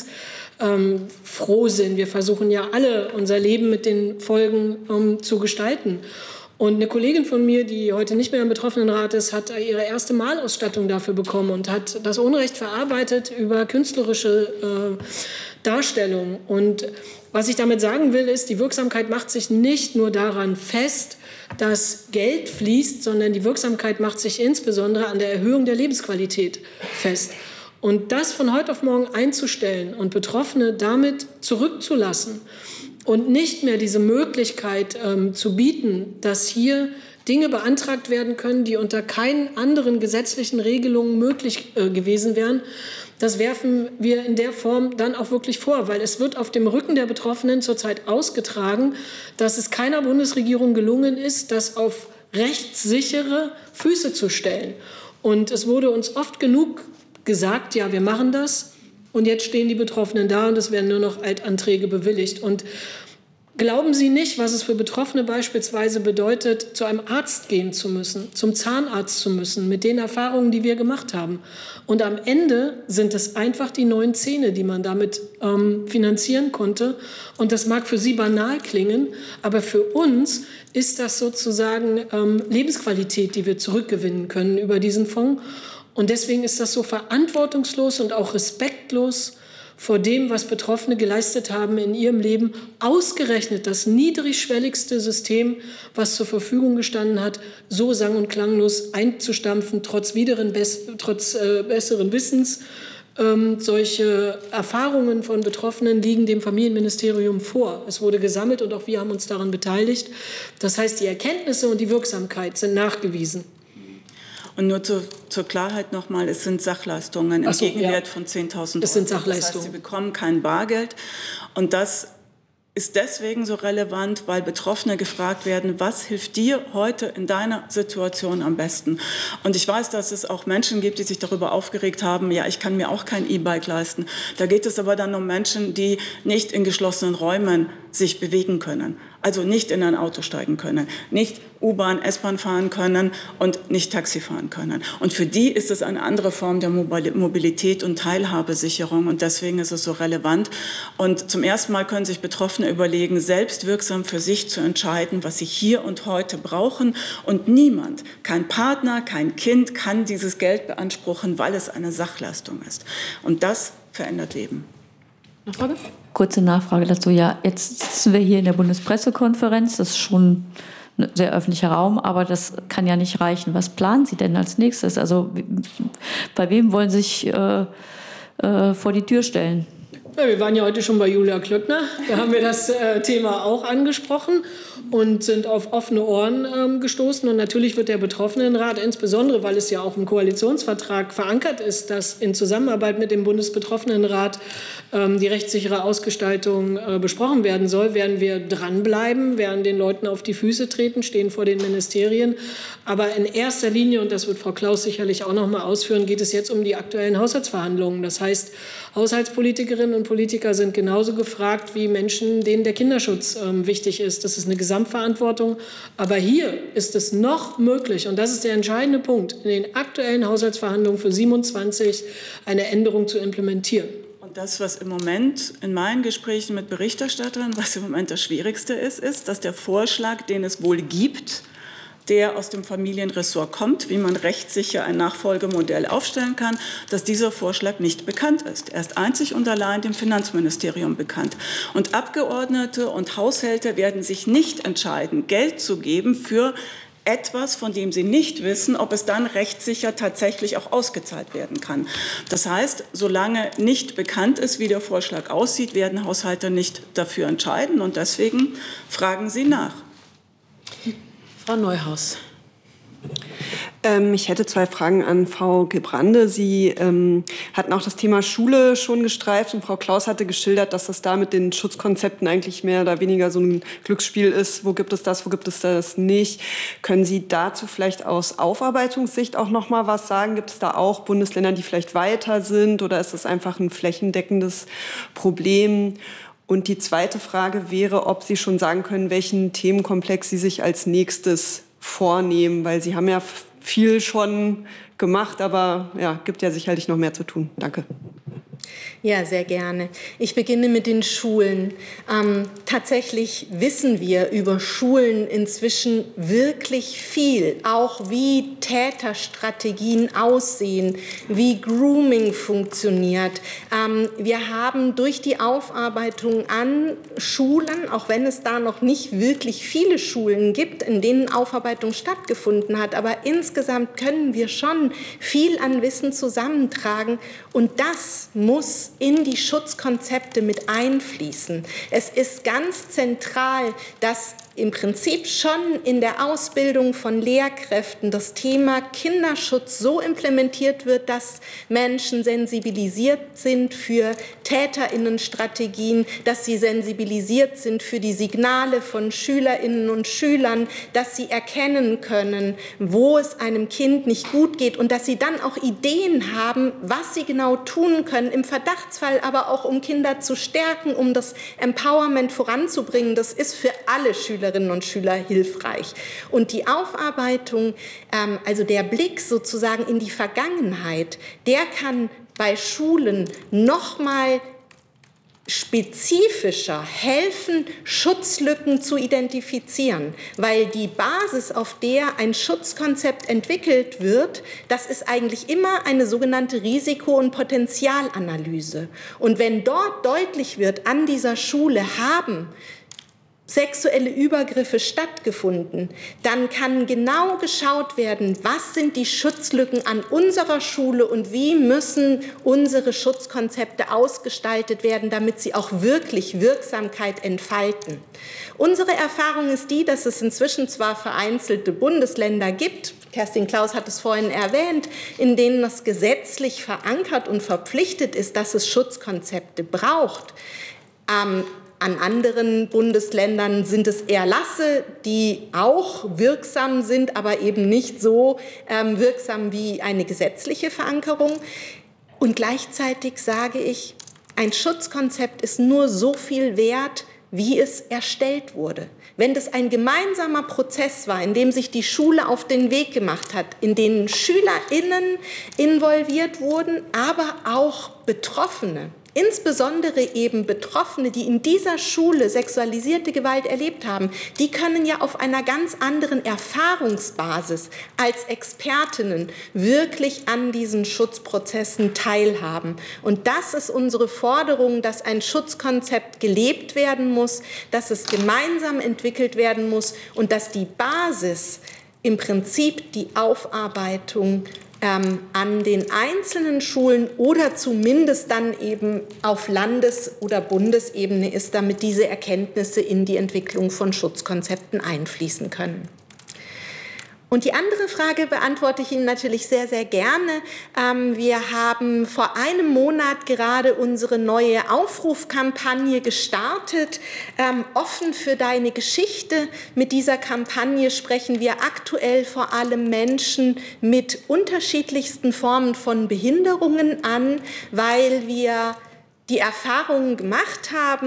Speaker 3: Lebensfrohsinn. Wir versuchen ja alle, unser Leben mit den Folgen zu gestalten. Und eine Kollegin von mir, die heute nicht mehr im Betroffenenrat ist, hat ihre erste Malausstattung dafür bekommen und hat das Unrecht verarbeitet über künstlerische Darstellung. Und was ich damit sagen will, ist, die Wirksamkeit macht sich nicht nur daran fest, dass Geld fließt, sondern die Wirksamkeit macht sich insbesondere an der Erhöhung der Lebensqualität fest. Und das von heute auf morgen einzustellen und Betroffene damit zurückzulassen, und nicht mehr diese Möglichkeit zu bieten, dass hier Dinge beantragt werden können, die unter keinen anderen gesetzlichen Regelungen möglich gewesen wären, das werfen wir in der Form dann auch wirklich vor, weil es wird auf dem Rücken der Betroffenen zurzeit ausgetragen, dass es keiner Bundesregierung gelungen ist, das auf rechtssichere Füße zu stellen. Und es wurde uns oft genug gesagt, ja, wir machen das. Und jetzt stehen die Betroffenen da und es werden nur noch Altanträge bewilligt. Und glauben Sie nicht, was es für Betroffene beispielsweise bedeutet, zu einem Arzt gehen zu müssen, zum Zahnarzt zu müssen, mit den Erfahrungen, die wir gemacht haben. Und am Ende sind es einfach die neuen Zähne, die man damit finanzieren konnte. Und das mag für Sie banal klingen, aber für uns ist das sozusagen Lebensqualität, die wir zurückgewinnen können über diesen Fonds. Und deswegen ist das so verantwortungslos und auch respektlos vor dem, was Betroffene geleistet haben in ihrem Leben, ausgerechnet das niedrigschwelligste System, was zur Verfügung gestanden hat, so sang- und klanglos einzustampfen, trotz besseren Wissens. Solche Erfahrungen von Betroffenen liegen dem Familienministerium vor. Es wurde gesammelt und auch wir haben uns daran beteiligt. Das heißt, die Erkenntnisse und die Wirksamkeit sind nachgewiesen.
Speaker 5: Und nur zur Klarheit nochmal, es sind Sachleistungen im Gegenwert von 10.000 Euro.
Speaker 3: Es sind Sachleistungen.
Speaker 5: Das heißt, Sie bekommen kein Bargeld. Und das ist deswegen so relevant, weil Betroffene gefragt werden, was hilft dir heute in deiner Situation am besten? Und ich weiß, dass es auch Menschen gibt, die sich darüber aufgeregt haben, ja, ich kann mir auch kein E-Bike leisten. Da geht es aber dann um Menschen, die nicht in geschlossenen Räumen sich bewegen können, also nicht in ein Auto steigen können, nicht U-Bahn, S-Bahn fahren können und nicht Taxi fahren können. Und für die ist es eine andere Form der Mobilität und Teilhabesicherung und deswegen ist es so relevant. Und zum ersten Mal können sich Betroffene überlegen, selbstwirksam für sich zu entscheiden, was sie hier und heute brauchen. Und niemand, kein Partner, kein Kind kann dieses Geld beanspruchen, weil es eine Sachleistung ist. Und das verändert Leben.
Speaker 6: Nachfrage? Kurze Nachfrage dazu. Ja, jetzt sitzen wir hier in der Bundespressekonferenz. Das ist schon ein sehr öffentlicher Raum, aber das kann ja nicht reichen. Was planen Sie denn als nächstes? Also bei wem wollen Sie sich vor die Tür stellen?
Speaker 3: Ja, wir waren ja heute schon bei Julia Klöckner. Da haben wir das Thema auch angesprochen und sind auf offene Ohren gestoßen. Und natürlich wird der Betroffenenrat, insbesondere weil es ja auch im Koalitionsvertrag verankert ist, dass in Zusammenarbeit mit dem Bundesbetroffenenrat die rechtssichere Ausgestaltung besprochen werden soll, werden wir dranbleiben, werden den Leuten auf die Füße treten, stehen vor den Ministerien. Aber in erster Linie, und das wird Frau Klaus sicherlich auch noch mal ausführen, geht es jetzt um die aktuellen Haushaltsverhandlungen. Das heißt, Haushaltspolitikerinnen und Politiker sind genauso gefragt wie Menschen, denen der Kinderschutz wichtig ist. Das ist eine Gesamtverantwortung. Aber hier ist es noch möglich, und das ist der entscheidende Punkt, in den aktuellen Haushaltsverhandlungen für 27 eine Änderung zu implementieren.
Speaker 5: Und das, was im Moment in meinen Gesprächen mit Berichterstattern, was im Moment das Schwierigste ist, ist, dass der Vorschlag, den es wohl gibt, der aus dem Familienressort kommt, wie man rechtssicher ein Nachfolgemodell aufstellen kann, dass dieser Vorschlag nicht bekannt ist. Er ist einzig und allein dem Finanzministerium bekannt. Und Abgeordnete und Haushalte werden sich nicht entscheiden, Geld zu geben für etwas, von dem sie nicht wissen, ob es dann rechtssicher tatsächlich auch ausgezahlt werden kann. Das heißt, solange nicht bekannt ist, wie der Vorschlag aussieht, werden Haushalte nicht dafür entscheiden. Und deswegen fragen Sie nach.
Speaker 2: Frau Neuhaus.
Speaker 7: Ich hätte 2 Fragen an Frau Gebrande. Sie hatten auch das Thema Schule schon gestreift und Frau Klaus hatte geschildert, dass das da mit den Schutzkonzepten eigentlich mehr oder weniger so ein Glücksspiel ist. Wo gibt es das nicht? Können Sie dazu vielleicht aus Aufarbeitungssicht auch noch mal was sagen? Gibt es da auch Bundesländer, die vielleicht weiter sind oder ist das einfach ein flächendeckendes Problem? Und die zweite Frage wäre, ob Sie schon sagen können, welchen Themenkomplex Sie sich als nächstes vornehmen, weil Sie haben ja viel schon gemacht, aber ja, gibt ja sicherlich noch mehr zu tun. Danke.
Speaker 1: Ja, sehr gerne. Ich beginne mit den Schulen. Tatsächlich wissen wir über Schulen inzwischen wirklich viel, auch wie Täterstrategien aussehen, wie Grooming funktioniert. Wir haben durch die Aufarbeitung an Schulen, auch wenn es da noch nicht wirklich viele Schulen gibt, in denen Aufarbeitung stattgefunden hat, aber insgesamt können wir schon viel an Wissen zusammentragen und das muss in die Schutzkonzepte mit einfließen. Es ist ganz zentral, dass im Prinzip schon in der Ausbildung von Lehrkräften das Thema Kinderschutz so implementiert wird, dass Menschen sensibilisiert sind für TäterInnen-Strategien, dass sie sensibilisiert sind für die Signale von SchülerInnen und Schülern, dass sie erkennen können, wo es einem Kind nicht gut geht und dass sie dann auch Ideen haben, was sie genau tun können, im Verdachtsfall aber auch, um Kinder zu stärken, um das Empowerment voranzubringen. Das ist für alle Schülerinnen und Schüler hilfreich. Und die Aufarbeitung, also der Blick sozusagen in die Vergangenheit, der kann bei Schulen noch mal spezifischer helfen, Schutzlücken zu identifizieren, weil die Basis, auf der ein Schutzkonzept entwickelt wird, das ist eigentlich immer eine sogenannte Risiko- und Potenzialanalyse. Und wenn dort deutlich wird, an dieser Schule haben sexuelle Übergriffe stattgefunden, dann kann genau geschaut werden, was sind die Schutzlücken an unserer Schule und wie müssen unsere Schutzkonzepte ausgestaltet werden, damit sie auch wirklich Wirksamkeit entfalten. Unsere Erfahrung ist die, dass es inzwischen zwar vereinzelte Bundesländer gibt, Kerstin Klaus hat es vorhin erwähnt, in denen das gesetzlich verankert und verpflichtet ist, dass es Schutzkonzepte braucht. An anderen Bundesländern sind es Erlasse, die auch wirksam sind, aber eben nicht so wirksam wie eine gesetzliche Verankerung. Und gleichzeitig sage ich, ein Schutzkonzept ist nur so viel wert, wie es erstellt wurde. Wenn das ein gemeinsamer Prozess war, in dem sich die Schule auf den Weg gemacht hat, in den SchülerInnen involviert wurden, aber auch Betroffene, insbesondere eben Betroffene, die in dieser Schule sexualisierte Gewalt erlebt haben, die können ja auf einer ganz anderen Erfahrungsbasis als Expertinnen wirklich an diesen Schutzprozessen teilhaben. Und das ist unsere Forderung, dass ein Schutzkonzept gelebt werden muss, dass es gemeinsam entwickelt werden muss und dass die Basis im Prinzip die Aufarbeitung an den einzelnen Schulen oder zumindest dann eben auf Landes- oder Bundesebene ist, damit diese Erkenntnisse in die Entwicklung von Schutzkonzepten einfließen können. Und die andere Frage beantworte ich Ihnen natürlich sehr, sehr gerne. Wir haben vor einem Monat gerade unsere neue Aufrufkampagne gestartet, offen für deine Geschichte. Mit dieser Kampagne sprechen wir aktuell vor allem Menschen mit unterschiedlichsten Formen von Behinderungen an, weil wir die Erfahrung gemacht haben,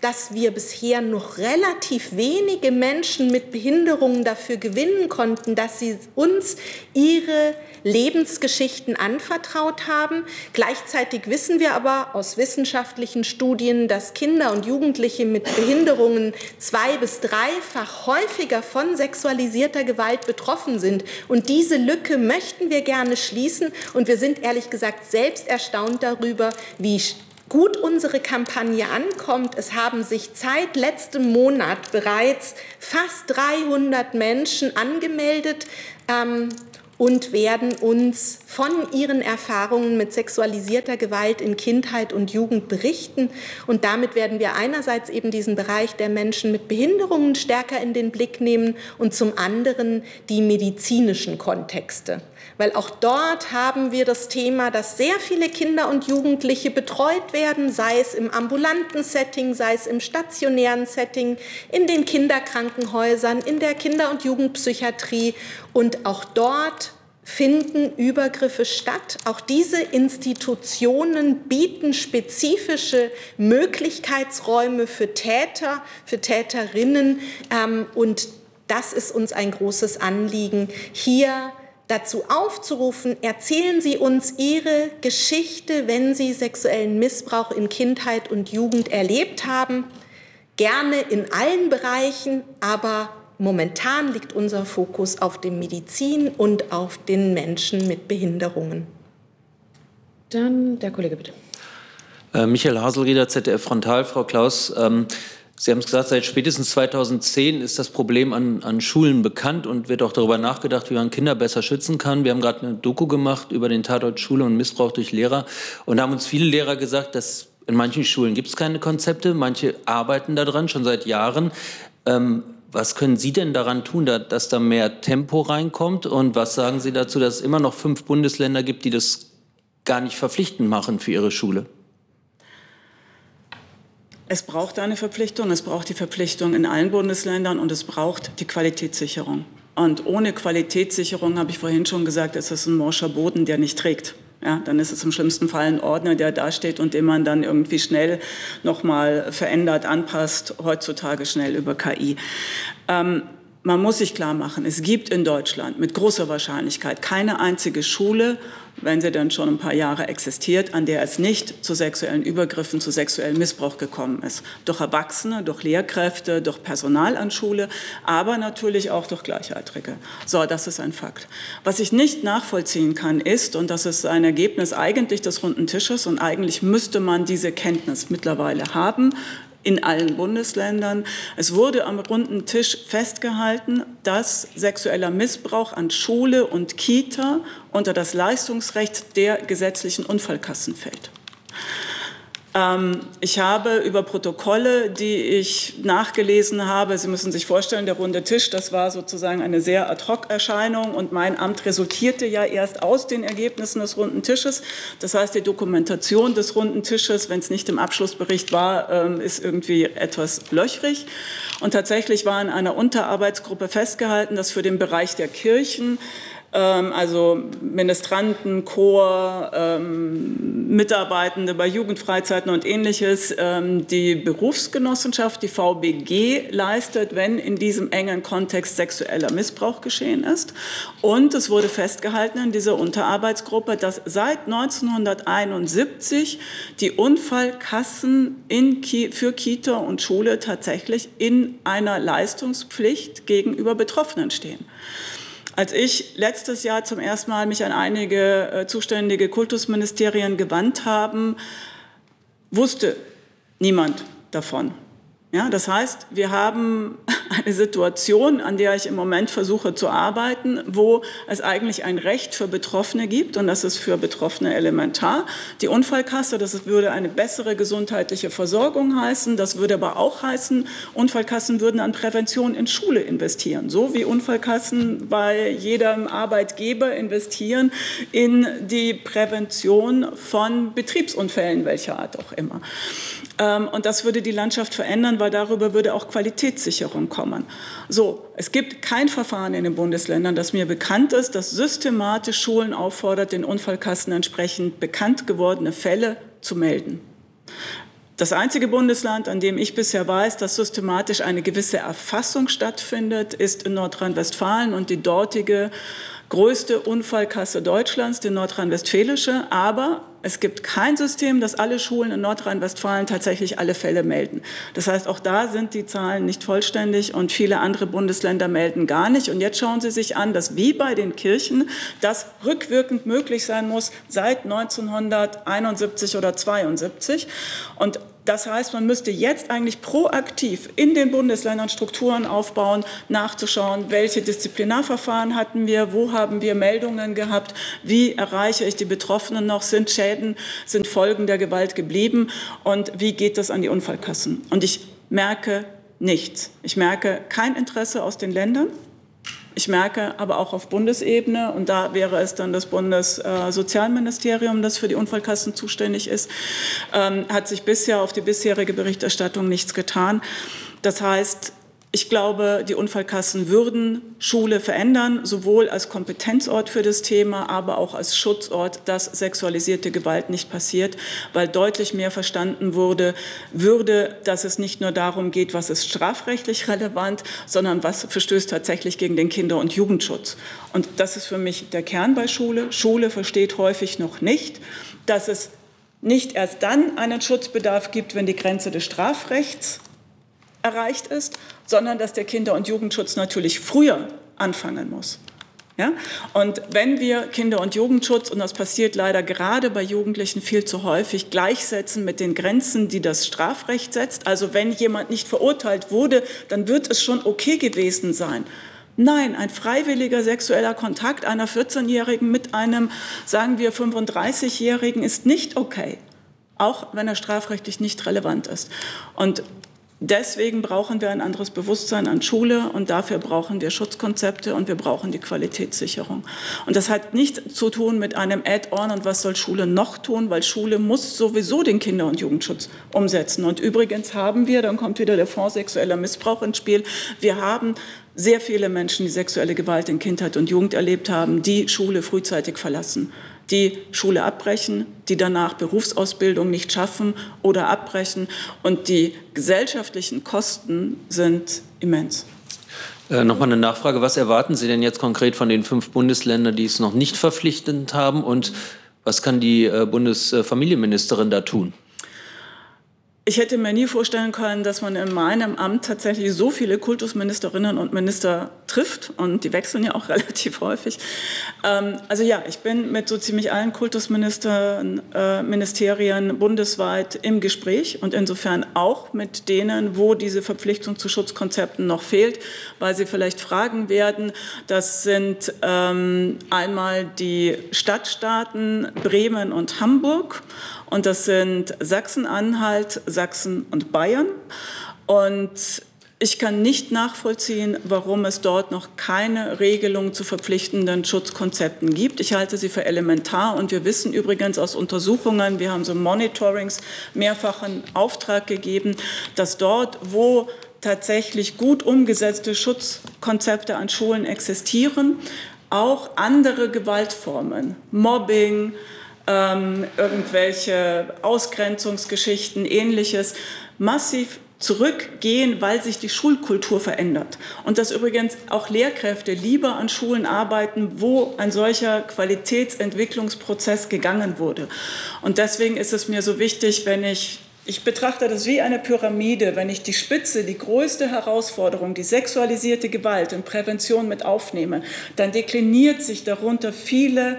Speaker 1: dass wir bisher noch relativ wenige Menschen mit Behinderungen dafür gewinnen konnten, dass sie uns ihre Lebensgeschichten anvertraut haben. Gleichzeitig wissen wir aber aus wissenschaftlichen Studien, dass Kinder und Jugendliche mit Behinderungen 2- bis 3-fach häufiger von sexualisierter Gewalt betroffen sind. Und diese Lücke möchten wir gerne schließen. Und wir sind ehrlich gesagt selbst erstaunt darüber, wie gut unsere Kampagne ankommt. Es haben sich seit letztem Monat bereits fast 300 Menschen angemeldet und werden uns von ihren Erfahrungen mit sexualisierter Gewalt in Kindheit und Jugend berichten. Und damit werden wir einerseits eben diesen Bereich der Menschen mit Behinderungen stärker in den Blick nehmen und zum anderen die medizinischen Kontexte. Weil auch dort haben wir das Thema, dass sehr viele Kinder und Jugendliche betreut werden, sei es im ambulanten Setting, sei es im stationären Setting, in den Kinderkrankenhäusern, in der Kinder- und Jugendpsychiatrie. Und auch dort finden Übergriffe statt. Auch diese Institutionen bieten spezifische Möglichkeitsräume für Täter, für Täterinnen. Und das ist uns ein großes Anliegen, hier dazu aufzurufen, erzählen Sie uns Ihre Geschichte, wenn Sie sexuellen Missbrauch in Kindheit und Jugend erlebt haben. Gerne in allen Bereichen, aber momentan liegt unser Fokus auf der Medizin und auf den Menschen mit Behinderungen.
Speaker 2: Dann der Kollege, bitte.
Speaker 8: Michael Haselrieder, ZDF Frontal. Frau Klaus, Sie haben es gesagt, seit spätestens 2010 ist das Problem an Schulen bekannt und wird auch darüber nachgedacht, wie man Kinder besser schützen kann. Wir haben gerade eine Doku gemacht über den Tatort Schule und Missbrauch durch Lehrer. Und da haben uns viele Lehrer gesagt, dass in manchen Schulen gibt es keine Konzepte, manche arbeiten daran schon seit Jahren. Was können Sie denn daran tun, dass da mehr Tempo reinkommt? Und was sagen Sie dazu, dass es immer noch 5 Bundesländer gibt, die das gar nicht verpflichtend machen für ihre Schule?
Speaker 5: Es braucht eine Verpflichtung, es braucht die Verpflichtung in allen Bundesländern und es braucht die Qualitätssicherung. Und ohne Qualitätssicherung, habe ich vorhin schon gesagt, ist es ein morscher Boden, der nicht trägt. Ja, dann ist es im schlimmsten Fall ein Ordner, der dasteht und den man dann irgendwie schnell nochmal verändert, anpasst, heutzutage schnell über KI. Man muss sich klar machen, es gibt in Deutschland mit großer Wahrscheinlichkeit keine einzige Schule, wenn sie dann schon ein paar Jahre existiert, an der es nicht zu sexuellen Übergriffen, zu sexuellem Missbrauch gekommen ist. Durch Erwachsene, durch Lehrkräfte, durch Personal an Schule, aber natürlich auch durch Gleichaltrige. So, das ist ein Fakt. Was ich nicht nachvollziehen kann ist, und das ist ein Ergebnis eigentlich des Runden Tisches, und eigentlich müsste man diese Kenntnis mittlerweile haben, in allen Bundesländern. Es wurde am runden Tisch festgehalten, dass sexueller Missbrauch an Schule und Kita unter das Leistungsrecht der gesetzlichen Unfallkassen fällt. Ich habe über Protokolle, die ich nachgelesen habe, Sie müssen sich vorstellen, der runde Tisch, das war sozusagen eine sehr Ad-hoc-Erscheinung und mein Amt resultierte ja erst aus den Ergebnissen des runden Tisches. Das heißt, die Dokumentation des runden Tisches, wenn es nicht im Abschlussbericht war, ist irgendwie etwas löchrig. Und tatsächlich war in einer Unterarbeitsgruppe festgehalten, dass für den Bereich der Kirchen, also Ministranten, Chor, Mitarbeitende bei Jugendfreizeiten und Ähnliches, die Berufsgenossenschaft, die VBG, leistet, wenn in diesem engen Kontext sexueller Missbrauch geschehen ist. Und es wurde festgehalten in dieser Unterarbeitsgruppe, dass seit 1971 die Unfallkassen für Kita und Schule tatsächlich in einer Leistungspflicht gegenüber Betroffenen stehen. Als ich letztes Jahr zum ersten Mal mich an einige zuständige Kultusministerien gewandt habe, wusste niemand davon. Ja, das heißt, wir haben eine Situation, an der ich im Moment versuche zu arbeiten, wo es eigentlich ein Recht für Betroffene gibt, und das ist für Betroffene elementar. Die Unfallkasse, das würde eine bessere gesundheitliche Versorgung heißen. Das würde aber auch heißen, Unfallkassen würden an Prävention in Schule investieren, so wie Unfallkassen bei jedem Arbeitgeber investieren in die Prävention von Betriebsunfällen, welcher Art auch immer. Und das würde die Landschaft verändern, weil darüber würde auch Qualitätssicherung kommen. So, es gibt kein Verfahren in den Bundesländern, das mir bekannt ist, das systematisch Schulen auffordert, den Unfallkassen entsprechend bekannt gewordene Fälle zu melden. Das einzige Bundesland, an dem ich bisher weiß, dass systematisch eine gewisse Erfassung stattfindet, ist in Nordrhein-Westfalen und die dortige größte Unfallkasse Deutschlands, die nordrhein-westfälische. Aber es gibt kein System, das alle Schulen in Nordrhein-Westfalen tatsächlich alle Fälle melden. Das heißt, auch da sind die Zahlen nicht vollständig und viele andere Bundesländer melden gar nicht. Und jetzt schauen Sie sich an, dass wie bei den Kirchen das rückwirkend möglich sein muss seit 1971 oder 72. Und das heißt, man müsste jetzt eigentlich proaktiv in den Bundesländern Strukturen aufbauen, nachzuschauen, welche Disziplinarverfahren hatten wir, wo haben wir Meldungen gehabt, wie erreiche ich die Betroffenen noch, sind Schäden, sind Folgen der Gewalt geblieben und wie geht das an die Unfallkassen. Und ich merke nichts. Ich merke kein Interesse aus den Ländern. Ich merke aber auch auf Bundesebene, und da wäre es dann das Bundessozialministerium, das für die Unfallkassen zuständig ist, hat sich bisher auf die bisherige Berichterstattung nichts getan. Das heißt, ich glaube, die Unfallkassen würden Schule verändern, sowohl als Kompetenzort für das Thema, aber auch als Schutzort, dass sexualisierte Gewalt nicht passiert, weil deutlich mehr verstanden würde, dass es nicht nur darum geht, was ist strafrechtlich relevant, sondern was verstößt tatsächlich gegen den Kinder- und Jugendschutz. Und das ist für mich der Kern bei Schule. Schule versteht häufig noch nicht, dass es nicht erst dann einen Schutzbedarf gibt, wenn die Grenze des Strafrechts erreicht ist, sondern dass der Kinder- und Jugendschutz natürlich früher anfangen muss. Ja? Und wenn wir Kinder- und Jugendschutz, und das passiert leider gerade bei Jugendlichen viel zu häufig, gleichsetzen mit den Grenzen, die das Strafrecht setzt, also wenn jemand nicht verurteilt wurde, dann wird es schon okay gewesen sein. Nein, ein freiwilliger sexueller Kontakt einer 14-Jährigen mit einem, sagen wir, 35-Jährigen ist nicht okay, auch wenn er strafrechtlich nicht relevant ist. Und deswegen brauchen wir ein anderes Bewusstsein an Schule und dafür brauchen wir Schutzkonzepte und wir brauchen die Qualitätssicherung. Und das hat nichts zu tun mit einem Add-on und was soll Schule noch tun, weil Schule muss sowieso den Kinder- und Jugendschutz umsetzen. Und übrigens haben wir, dann kommt wieder der Fonds sexueller Missbrauch ins Spiel, wir haben sehr viele Menschen, die sexuelle Gewalt in Kindheit und Jugend erlebt haben, die Schule frühzeitig verlassen, die Schule abbrechen, die danach Berufsausbildung nicht schaffen oder abbrechen. Und die gesellschaftlichen Kosten sind immens.
Speaker 8: Nochmal eine Nachfrage. Was erwarten Sie denn jetzt konkret von den 5 Bundesländern, die es noch nicht verpflichtend haben? Und was kann die Bundesfamilienministerin da tun?
Speaker 5: Ich hätte mir nie vorstellen können, dass man in meinem Amt tatsächlich so viele Kultusministerinnen und Minister trifft. Und die wechseln ja auch relativ häufig. Also ja, ich bin mit so ziemlich allen Kultusministerien bundesweit im Gespräch und insofern auch mit denen, wo diese Verpflichtung zu Schutzkonzepten noch fehlt, weil sie vielleicht fragen werden. Das sind einmal die Stadtstaaten Bremen und Hamburg. Und das sind Sachsen-Anhalt, Sachsen und Bayern. Und ich kann nicht nachvollziehen, warum es dort noch keine Regelung zu verpflichtenden Schutzkonzepten gibt. Ich halte sie für elementar. Und wir wissen übrigens aus Untersuchungen, wir haben so Monitorings mehrfach in Auftrag gegeben, dass dort, wo tatsächlich gut umgesetzte Schutzkonzepte an Schulen existieren, auch andere Gewaltformen, Mobbing, irgendwelche Ausgrenzungsgeschichten, Ähnliches, massiv zurückgehen, weil sich die Schulkultur verändert. Und dass übrigens auch Lehrkräfte lieber an Schulen arbeiten, wo ein solcher Qualitätsentwicklungsprozess gegangen wurde. Und deswegen ist es mir so wichtig, ich betrachte das wie eine Pyramide, wenn ich die Spitze, die größte Herausforderung, die sexualisierte Gewalt in Prävention mit aufnehme, dann deklinieren sich darunter viele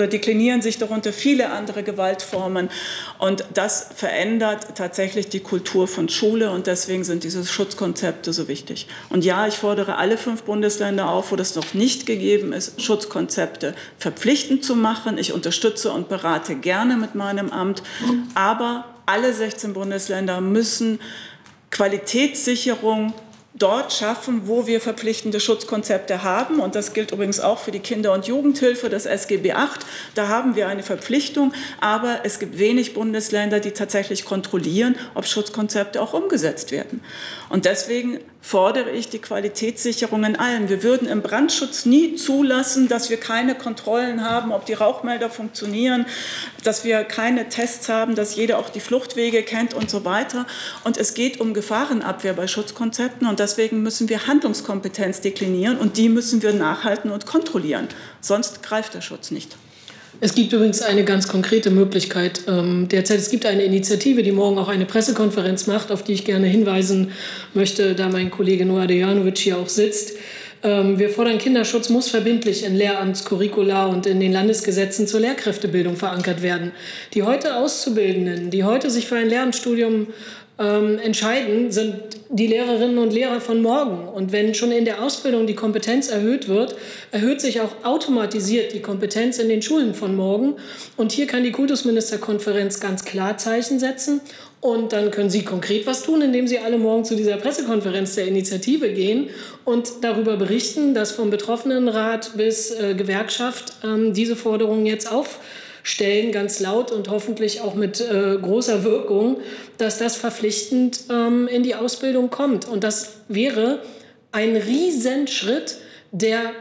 Speaker 5: andere Gewaltformen. Und das verändert tatsächlich die Kultur von Schule. Und deswegen sind diese Schutzkonzepte so wichtig. Und ja, ich fordere alle 5 Bundesländer auf, wo das noch nicht gegeben ist, Schutzkonzepte verpflichtend zu machen. Ich unterstütze und berate gerne mit meinem Amt. Aber alle 16 Bundesländer müssen Qualitätssicherung dort schaffen, wo wir verpflichtende Schutzkonzepte haben. Und das gilt übrigens auch für die Kinder- und Jugendhilfe, das SGB VIII. Da haben wir eine Verpflichtung. Aber es gibt wenig Bundesländer, die tatsächlich kontrollieren, ob Schutzkonzepte auch umgesetzt werden. Und deswegen fordere ich die Qualitätssicherung in allen. Wir würden im Brandschutz nie zulassen, dass wir keine Kontrollen haben, ob die Rauchmelder funktionieren, dass wir keine Tests haben, dass jeder auch die Fluchtwege kennt und so weiter. Und es geht um Gefahrenabwehr bei Schutzkonzepten und deswegen müssen wir Handlungskompetenz deklinieren und die müssen wir nachhalten und kontrollieren. Sonst greift der Schutz nicht.
Speaker 3: Es gibt übrigens eine ganz konkrete Möglichkeit derzeit. Es gibt eine Initiative, die morgen auch eine Pressekonferenz macht, auf die ich gerne hinweisen möchte, da mein Kollege Noah Dejanovic hier auch sitzt. Wir fordern, Kinderschutz muss verbindlich in Lehramtscurricula und in den Landesgesetzen zur Lehrkräftebildung verankert werden. Die heute Auszubildenden, die heute sich für ein Lehramtsstudium entscheiden, sind die Lehrerinnen und Lehrer von morgen. Und wenn schon in der Ausbildung die Kompetenz erhöht wird, erhöht sich auch automatisiert die Kompetenz in den Schulen von morgen. Und hier kann die Kultusministerkonferenz ganz klar Zeichen setzen. Und dann können Sie konkret was tun, indem Sie alle morgen zu dieser Pressekonferenz der Initiative gehen und darüber berichten, dass vom Betroffenenrat bis Gewerkschaft diese Forderungen jetzt aufstellen, ganz laut und hoffentlich auch mit großer Wirkung, dass das verpflichtend in die Ausbildung kommt. Und das wäre ein Riesenschritt, der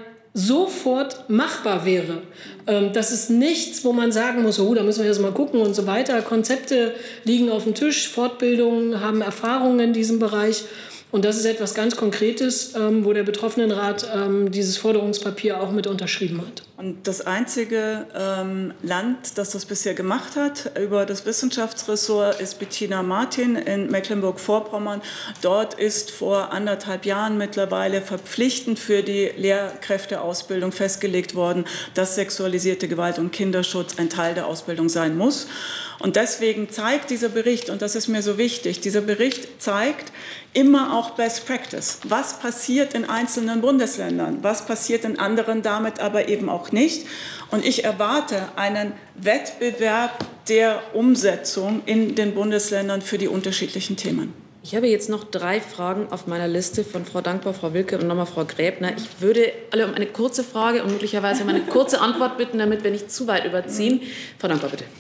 Speaker 3: sofort machbar wäre. Das ist nichts, wo man sagen muss, oh, da müssen wir jetzt mal gucken und so weiter. Konzepte liegen auf dem Tisch, Fortbildungen haben Erfahrungen in diesem Bereich. Und das ist etwas ganz Konkretes, wo der Betroffenenrat dieses Forderungspapier auch mit unterschrieben hat.
Speaker 5: Und das einzige Land, das das bisher gemacht hat, über das Wissenschaftsressort, ist Bettina Martin in Mecklenburg-Vorpommern. Dort ist vor 1,5 Jahren mittlerweile verpflichtend für die Lehrkräfteausbildung festgelegt worden, dass sexualisierte Gewalt und Kinderschutz ein Teil der Ausbildung sein muss. Und deswegen zeigt dieser Bericht, und das ist mir so wichtig, dieser Bericht zeigt immer auch Best Practice. Was passiert in einzelnen Bundesländern? Was passiert in anderen damit aber eben auch nicht? Und ich erwarte einen Wettbewerb der Umsetzung in den Bundesländern für die unterschiedlichen Themen.
Speaker 2: Ich habe jetzt noch 3 Fragen auf meiner Liste von Frau Dankbar, Frau Wilke und nochmal Frau Gräbner. Ich würde alle um eine kurze Frage und möglicherweise um eine kurze Antwort bitten, damit wir nicht zu weit überziehen. Frau Dankbar, bitte.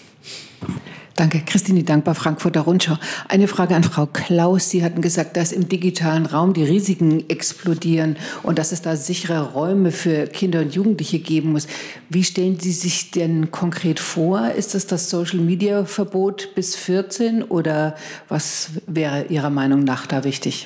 Speaker 9: Danke. Christine Dankbar, Frankfurter Rundschau. Eine Frage an Frau Klaus. Sie hatten gesagt, dass im digitalen Raum die Risiken explodieren und dass es da sichere Räume für Kinder und Jugendliche geben muss. Wie stellen Sie sich denn konkret vor? Ist das Social-Media-Verbot bis 14 oder was wäre Ihrer Meinung nach da wichtig?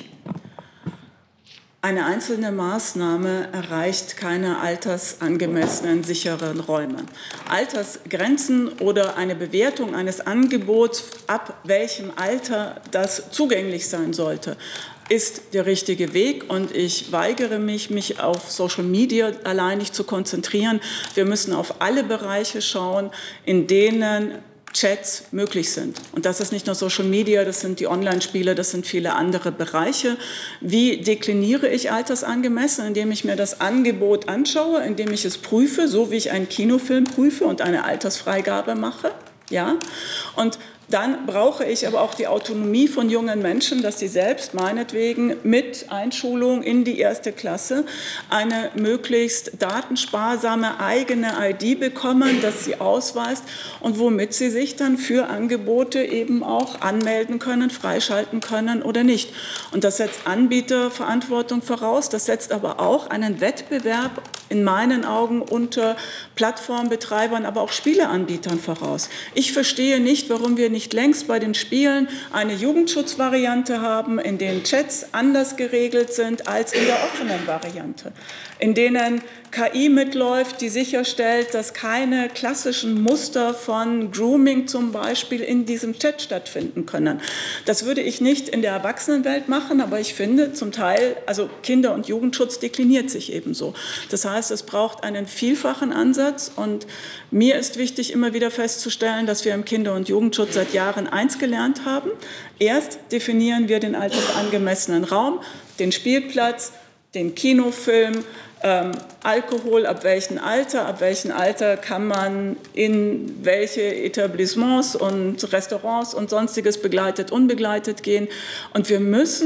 Speaker 5: Eine einzelne Maßnahme erreicht keine altersangemessenen, sicheren Räume. Altersgrenzen oder eine Bewertung eines Angebots, ab welchem Alter das zugänglich sein sollte, ist der richtige Weg. Und ich weigere mich auf Social Media alleinig zu konzentrieren. Wir müssen auf alle Bereiche schauen, in denen Chats möglich sind. Und das ist nicht nur Social Media, das sind die Online-Spiele, das sind viele andere Bereiche. Wie dekliniere ich altersangemessen? Indem ich mir das Angebot anschaue, indem ich es prüfe, so wie ich einen Kinofilm prüfe und eine Altersfreigabe mache. Ja? Und dann brauche ich aber auch die Autonomie von jungen Menschen, dass sie selbst meinetwegen mit Einschulung in die 1. Klasse eine möglichst datensparsame eigene ID bekommen, dass sie ausweist und womit sie sich dann für Angebote eben auch anmelden können, freischalten können oder nicht. Und das setzt Anbieterverantwortung voraus, das setzt aber auch einen Wettbewerb in meinen Augen unter Plattformbetreibern, aber auch Spieleanbietern voraus. Ich verstehe nicht, warum wir nicht längst bei den Spielen eine Jugendschutzvariante haben, in denen Chats anders geregelt sind als in der offenen Variante, in denen KI mitläuft, die sicherstellt, dass keine klassischen Muster von Grooming zum Beispiel in diesem Chat stattfinden können. Das würde ich nicht in der Erwachsenenwelt machen, aber ich finde zum Teil, also Kinder- und Jugendschutz dekliniert sich ebenso. Das heißt, es braucht einen vielfachen Ansatz und mir ist wichtig, immer wieder festzustellen, dass wir im Kinder- und Jugendschutz seit Jahren eins gelernt haben. Erst definieren wir den altersangemessenen Raum, den Spielplatz, den Kinofilm, Alkohol, ab welchem Alter kann man in welche Etablissements und Restaurants und Sonstiges begleitet, unbegleitet gehen. Und wir müssen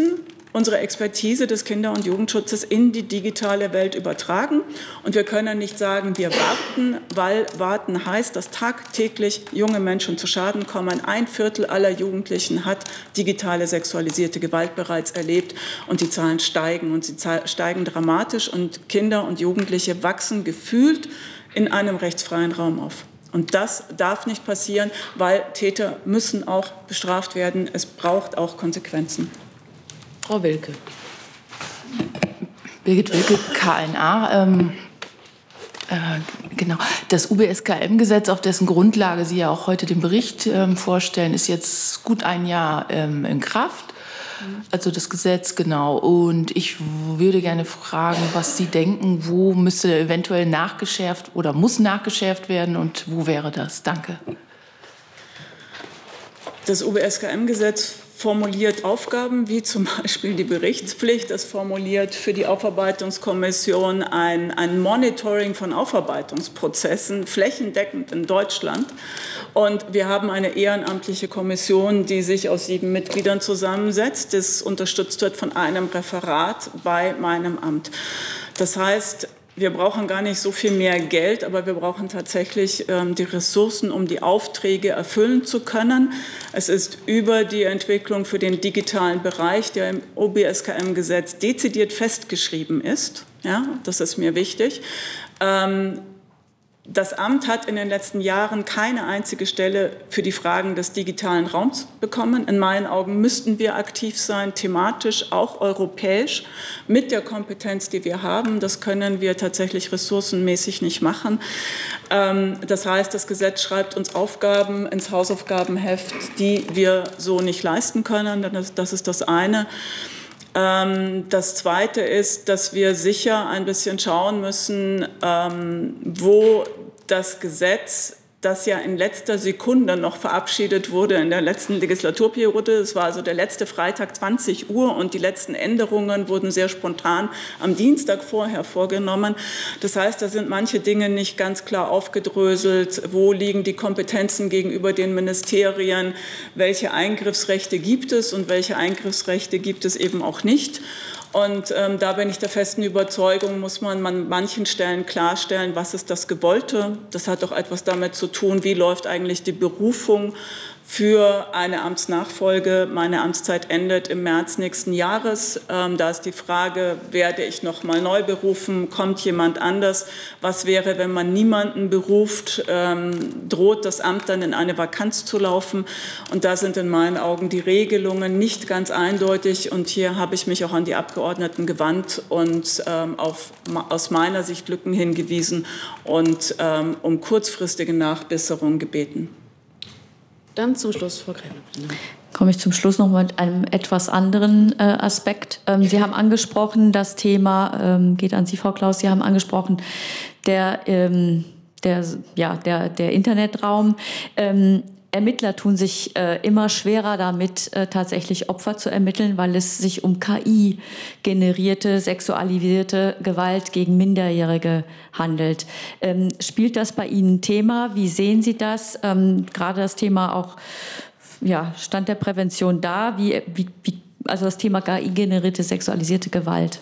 Speaker 5: unsere Expertise des Kinder- und Jugendschutzes in die digitale Welt übertragen. Und wir können nicht sagen, wir warten, weil warten heißt, dass tagtäglich junge Menschen zu Schaden kommen. 1/4 aller Jugendlichen hat digitale sexualisierte Gewalt bereits erlebt und die Zahlen steigen und sie steigen dramatisch und Kinder und Jugendliche wachsen gefühlt in einem rechtsfreien Raum auf. Und das darf nicht passieren, weil Täter müssen auch bestraft werden. Es braucht auch Konsequenzen.
Speaker 2: Frau Wilke.
Speaker 10: Birgit Wilke, KNA. Genau. Das UBSKM-Gesetz, auf dessen Grundlage Sie ja auch heute den Bericht vorstellen, ist jetzt gut ein Jahr in Kraft. Also das Gesetz, genau. Und ich würde gerne fragen, was Sie denken, wo müsste eventuell nachgeschärft oder muss nachgeschärft werden und wo wäre das? Danke.
Speaker 5: Das UBSKM-Gesetz formuliert Aufgaben wie zum Beispiel die Berichtspflicht. Es formuliert für die Aufarbeitungskommission ein Monitoring von Aufarbeitungsprozessen flächendeckend in Deutschland. Und wir haben eine ehrenamtliche Kommission, die sich aus 7 Mitgliedern zusammensetzt, das unterstützt wird von einem Referat bei meinem Amt. Das heißt, wir brauchen gar nicht so viel mehr Geld, aber wir brauchen tatsächlich die Ressourcen, um die Aufträge erfüllen zu können. Es ist über die Entwicklung für den digitalen Bereich, der im OBSKM-Gesetz dezidiert festgeschrieben ist. Ja, das ist mir wichtig. Das Amt hat in den letzten Jahren keine einzige Stelle für die Fragen des digitalen Raums bekommen. In meinen Augen müssten wir aktiv sein, thematisch, auch europäisch, mit der Kompetenz, die wir haben. Das können wir tatsächlich ressourcenmäßig nicht machen. Das heißt, das Gesetz schreibt uns Aufgaben ins Hausaufgabenheft, die wir so nicht leisten können. Das ist das eine. Das Zweite ist, dass wir sicher ein bisschen schauen müssen, wo das Gesetz, das ja in letzter Sekunde noch verabschiedet wurde in der letzten Legislaturperiode. Es war also der letzte Freitag 20 Uhr und die letzten Änderungen wurden sehr spontan am Dienstag vorher vorgenommen. Das heißt, da sind manche Dinge nicht ganz klar aufgedröselt. Wo liegen die Kompetenzen gegenüber den Ministerien? Welche Eingriffsrechte gibt es und welche Eingriffsrechte gibt es eben auch nicht? Und da bin ich der festen Überzeugung, muss man an manchen Stellen klarstellen, was ist das Gewollte. Das hat auch etwas damit zu tun, wie läuft eigentlich die Berufung für eine Amtsnachfolge. Meine Amtszeit endet im März nächsten Jahres. Da ist die Frage, werde ich noch mal neu berufen, kommt jemand anders? Was wäre, wenn man niemanden beruft? Droht das Amt dann in eine Vakanz zu laufen? Und da sind in meinen Augen die Regelungen nicht ganz eindeutig. Und hier habe ich mich auch an die Abgeordneten gewandt und aus meiner Sicht Lücken hingewiesen und um kurzfristige Nachbesserung gebeten.
Speaker 2: Dann zum Schluss, Frau Gräbner.
Speaker 6: Komme ich zum Schluss noch mit einem etwas anderen Aspekt. Sie haben angesprochen, das Thema, geht an Sie, Frau Klaus, Sie haben angesprochen, der Internetraum. Ermittler tun sich immer schwerer damit, tatsächlich Opfer zu ermitteln, weil es sich um KI-generierte, sexualisierte Gewalt gegen Minderjährige handelt. Spielt das bei Ihnen Thema? Wie sehen Sie das? Gerade das Thema auch Stand der Prävention da, also das Thema KI-generierte, sexualisierte Gewalt.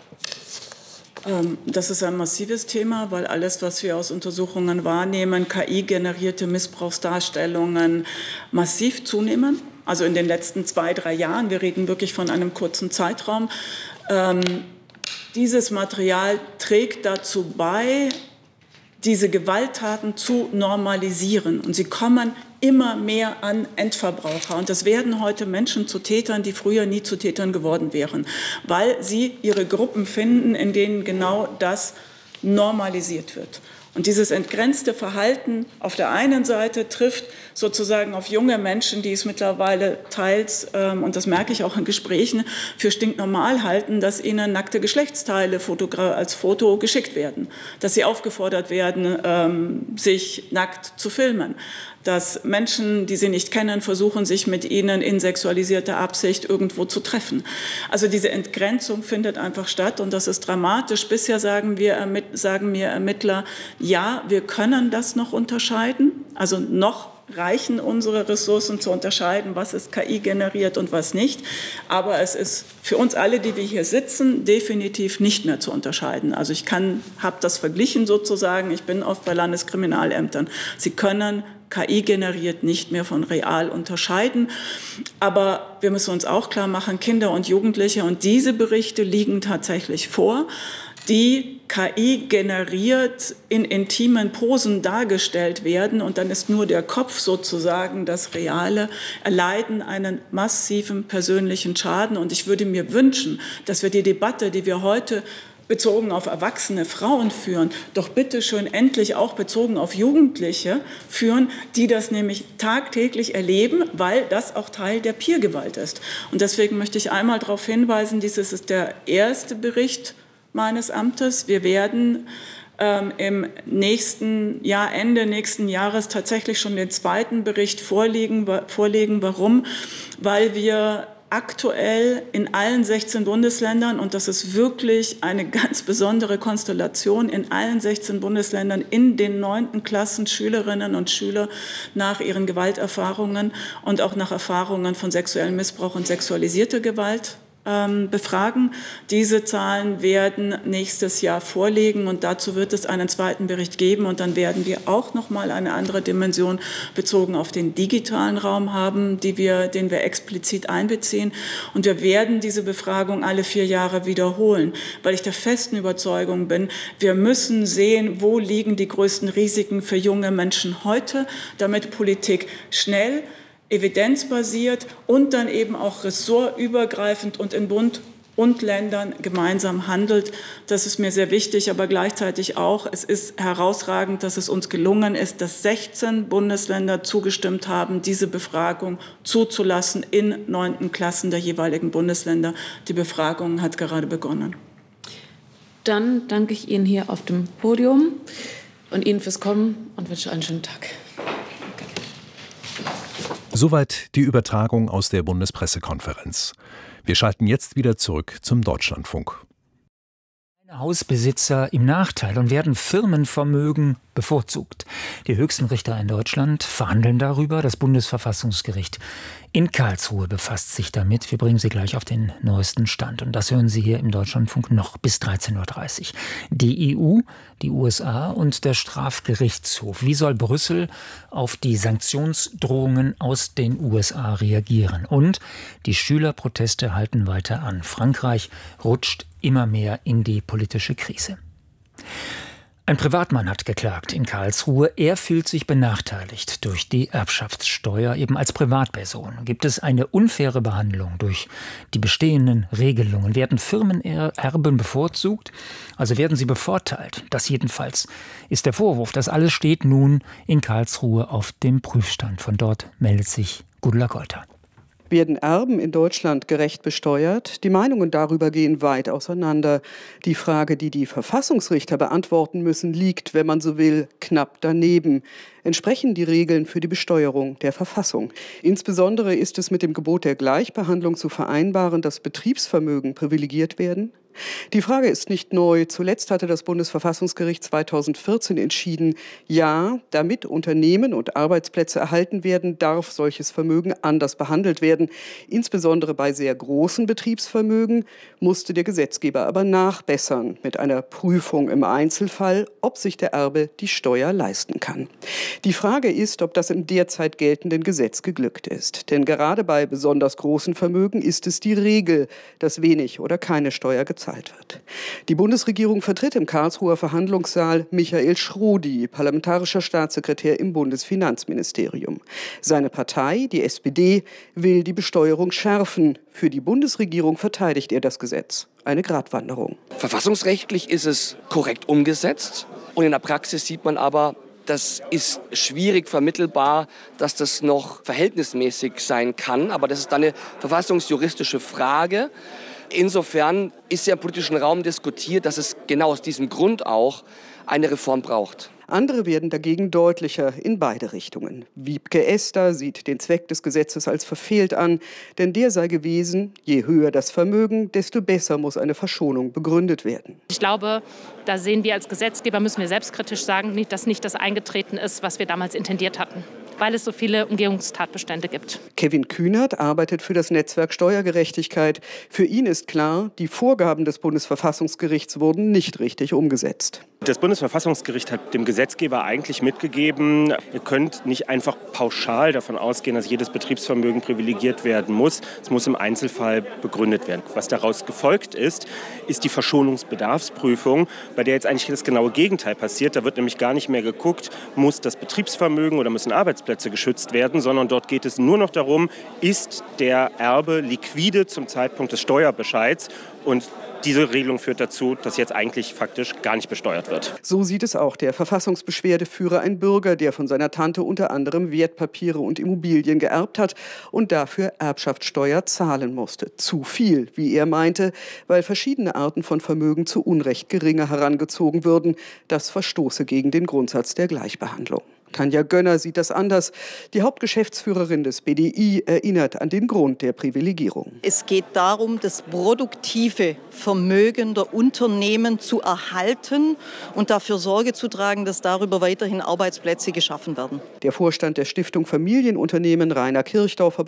Speaker 5: Das ist ein massives Thema, weil alles, was wir aus Untersuchungen wahrnehmen, KI-generierte Missbrauchsdarstellungen massiv zunehmen. Also in den letzten 2-3 Jahren, wir reden wirklich von einem kurzen Zeitraum. Dieses Material trägt dazu bei, diese Gewalttaten zu normalisieren. Und sie kommen immer mehr an Endverbraucher. Und das werden heute Menschen zu Tätern, die früher nie zu Tätern geworden wären, weil sie ihre Gruppen finden, in denen genau das normalisiert wird. Und dieses entgrenzte Verhalten auf der einen Seite trifft sozusagen auf junge Menschen, die es mittlerweile teils, und das merke ich auch in Gesprächen, für stinknormal halten, dass ihnen nackte Geschlechtsteile als Foto geschickt werden, dass sie aufgefordert werden, sich nackt zu filmen, dass Menschen, die sie nicht kennen, versuchen, sich mit ihnen in sexualisierter Absicht irgendwo zu treffen. Also diese Entgrenzung findet einfach statt und das ist dramatisch. Bisher sagen mir Ermittler, ja, wir können das noch unterscheiden, also noch reichen unsere Ressourcen zu unterscheiden, was ist KI generiert und was nicht. Aber es ist für uns alle, die wir hier sitzen, definitiv nicht mehr zu unterscheiden. Also ich habe das verglichen sozusagen. Ich bin oft bei Landeskriminalämtern. Sie können KI generiert nicht mehr von real unterscheiden. Aber wir müssen uns auch klar machen, Kinder und Jugendliche, und diese Berichte liegen tatsächlich vor, die KI generiert in intimen Posen dargestellt werden, und dann ist nur der Kopf sozusagen das Reale, erleiden einen massiven persönlichen Schaden. Und ich würde mir wünschen, dass wir die Debatte, die wir heute bezogen auf erwachsene Frauen führen, doch bitte schön endlich auch bezogen auf Jugendliche führen, die das nämlich tagtäglich erleben, weil das auch Teil der Peergewalt ist. Und deswegen möchte ich einmal darauf hinweisen, dieses ist der erste Bericht meines Amtes. Wir werden im nächsten Jahr, Ende nächsten Jahres, tatsächlich schon den zweiten Bericht vorlegen. Warum? Weil wir aktuell in allen 16 Bundesländern, und das ist wirklich eine ganz besondere Konstellation, in allen 16 Bundesländern in den 9. Klassen Schülerinnen und Schüler nach ihren Gewalterfahrungen und auch nach Erfahrungen von sexuellem Missbrauch und sexualisierter Gewalt befragen. Diese Zahlen werden nächstes Jahr vorliegen, und dazu wird es einen zweiten Bericht geben, und dann werden wir auch noch mal eine andere Dimension bezogen auf den digitalen Raum haben, den wir explizit einbeziehen, und wir werden diese Befragung alle 4 Jahre wiederholen, weil ich der festen Überzeugung bin, wir müssen sehen, wo liegen die größten Risiken für junge Menschen heute, damit Politik schnell, evidenzbasiert und dann eben auch ressortübergreifend und in Bund und Ländern gemeinsam handelt. Das ist mir sehr wichtig, aber gleichzeitig auch, es ist herausragend, dass es uns gelungen ist, dass 16 Bundesländer zugestimmt haben, diese Befragung zuzulassen in 9. Klassen der jeweiligen Bundesländer. Die Befragung hat gerade begonnen.
Speaker 2: Dann danke ich Ihnen hier auf dem Podium und Ihnen fürs Kommen und wünsche einen schönen Tag.
Speaker 11: Soweit die Übertragung aus der Bundespressekonferenz. Wir schalten jetzt wieder zurück zum Deutschlandfunk.
Speaker 12: Hausbesitzer im Nachteil und werden Firmenvermögen bevorzugt. Die höchsten Richter in Deutschland verhandeln darüber. Das Bundesverfassungsgericht in Karlsruhe befasst sich damit. Wir bringen Sie gleich auf den neuesten Stand. Und das hören Sie hier im Deutschlandfunk noch bis 13.30 Uhr. Die EU, die USA und der Strafgerichtshof. Wie soll Brüssel auf die Sanktionsdrohungen aus den USA reagieren? Und die Schülerproteste halten weiter an. Frankreich rutscht immer mehr in die politische Krise. Ein Privatmann hat geklagt in Karlsruhe. Er fühlt sich benachteiligt durch die Erbschaftssteuer. Eben als Privatperson gibt es eine unfaire Behandlung durch die bestehenden Regelungen. Werden Firmenerben bevorzugt? Also werden sie bevorteilt? Das jedenfalls ist der Vorwurf. Das alles steht nun in Karlsruhe auf dem Prüfstand. Von dort meldet sich Gudula Golter.
Speaker 13: Werden Erben in Deutschland gerecht besteuert? Die Meinungen darüber gehen weit auseinander. Die Frage, die die Verfassungsrichter beantworten müssen, liegt, wenn man so will, knapp daneben. Entsprechen die Regeln für die Besteuerung der Verfassung? Insbesondere ist es mit dem Gebot der Gleichbehandlung zu vereinbaren, dass Betriebsvermögen privilegiert werden? Die Frage ist nicht neu. Zuletzt hatte das Bundesverfassungsgericht 2014 entschieden, ja, damit Unternehmen und Arbeitsplätze erhalten werden, darf solches Vermögen anders behandelt werden. Insbesondere bei sehr großen Betriebsvermögen musste der Gesetzgeber aber nachbessern mit einer Prüfung im Einzelfall, ob sich der Erbe die Steuer leisten kann. Die Frage ist, ob das im derzeit geltenden Gesetz geglückt ist. Denn gerade bei besonders großen Vermögen ist es die Regel, dass wenig oder keine Steuer gezahlt wird. Die Bundesregierung vertritt im Karlsruher Verhandlungssaal Michael Schrodi, parlamentarischer Staatssekretär im Bundesfinanzministerium. Seine Partei, die SPD, will die Besteuerung schärfen. Für die Bundesregierung verteidigt er das Gesetz. Eine Gratwanderung.
Speaker 14: Verfassungsrechtlich ist es korrekt umgesetzt und in der Praxis sieht man aber, das ist schwierig vermittelbar, dass das noch verhältnismäßig sein kann. Aber das ist dann eine verfassungsjuristische Frage. Insofern ist ja im politischen Raum diskutiert, dass es genau aus diesem Grund auch eine Reform braucht.
Speaker 13: Andere werden dagegen deutlicher in beide Richtungen. Wiebke Esther sieht den Zweck des Gesetzes als verfehlt an, denn der sei gewesen, je höher das Vermögen, desto besser muss eine Verschonung begründet werden.
Speaker 15: Ich glaube, da sehen wir als Gesetzgeber, müssen wir selbstkritisch sagen, dass nicht das eingetreten ist, was wir damals intendiert hatten. weil es so viele Umgehungstatbestände gibt.
Speaker 13: Kevin Kühnert arbeitet für das Netzwerk Steuergerechtigkeit. Für ihn ist klar, die Vorgaben des Bundesverfassungsgerichts wurden nicht richtig umgesetzt.
Speaker 16: Das Bundesverfassungsgericht hat dem Gesetzgeber eigentlich mitgegeben, ihr könnt nicht einfach pauschal davon ausgehen, dass jedes Betriebsvermögen privilegiert werden muss. Es muss im Einzelfall begründet werden. Was daraus gefolgt ist die Verschonungsbedarfsprüfung, bei der jetzt eigentlich das genaue Gegenteil passiert. Da wird nämlich gar nicht mehr geguckt, muss das Betriebsvermögen oder müssen Arbeitsplätze geschützt werden, sondern dort geht es nur noch darum, ist der Erbe liquide zum Zeitpunkt des Steuerbescheids, und diese Regelung führt dazu, dass jetzt eigentlich faktisch gar nicht besteuert wird.
Speaker 13: So sieht es auch der Verfassungsbeschwerdeführer, ein Bürger, der von seiner Tante unter anderem Wertpapiere und Immobilien geerbt hat und dafür Erbschaftssteuer zahlen musste. Zu viel, wie er meinte, weil verschiedene Arten von Vermögen zu Unrecht geringer herangezogen würden. Das verstoße gegen den Grundsatz der Gleichbehandlung. Tanja Gönner sieht das anders. Die Hauptgeschäftsführerin des BDI erinnert an den Grund der Privilegierung.
Speaker 17: Es geht darum, das produktive Vermögen der Unternehmen zu erhalten und dafür Sorge zu tragen, dass darüber weiterhin Arbeitsplätze geschaffen werden.
Speaker 13: Der Vorstand der Stiftung Familienunternehmen, Rainer Kirchdorfer,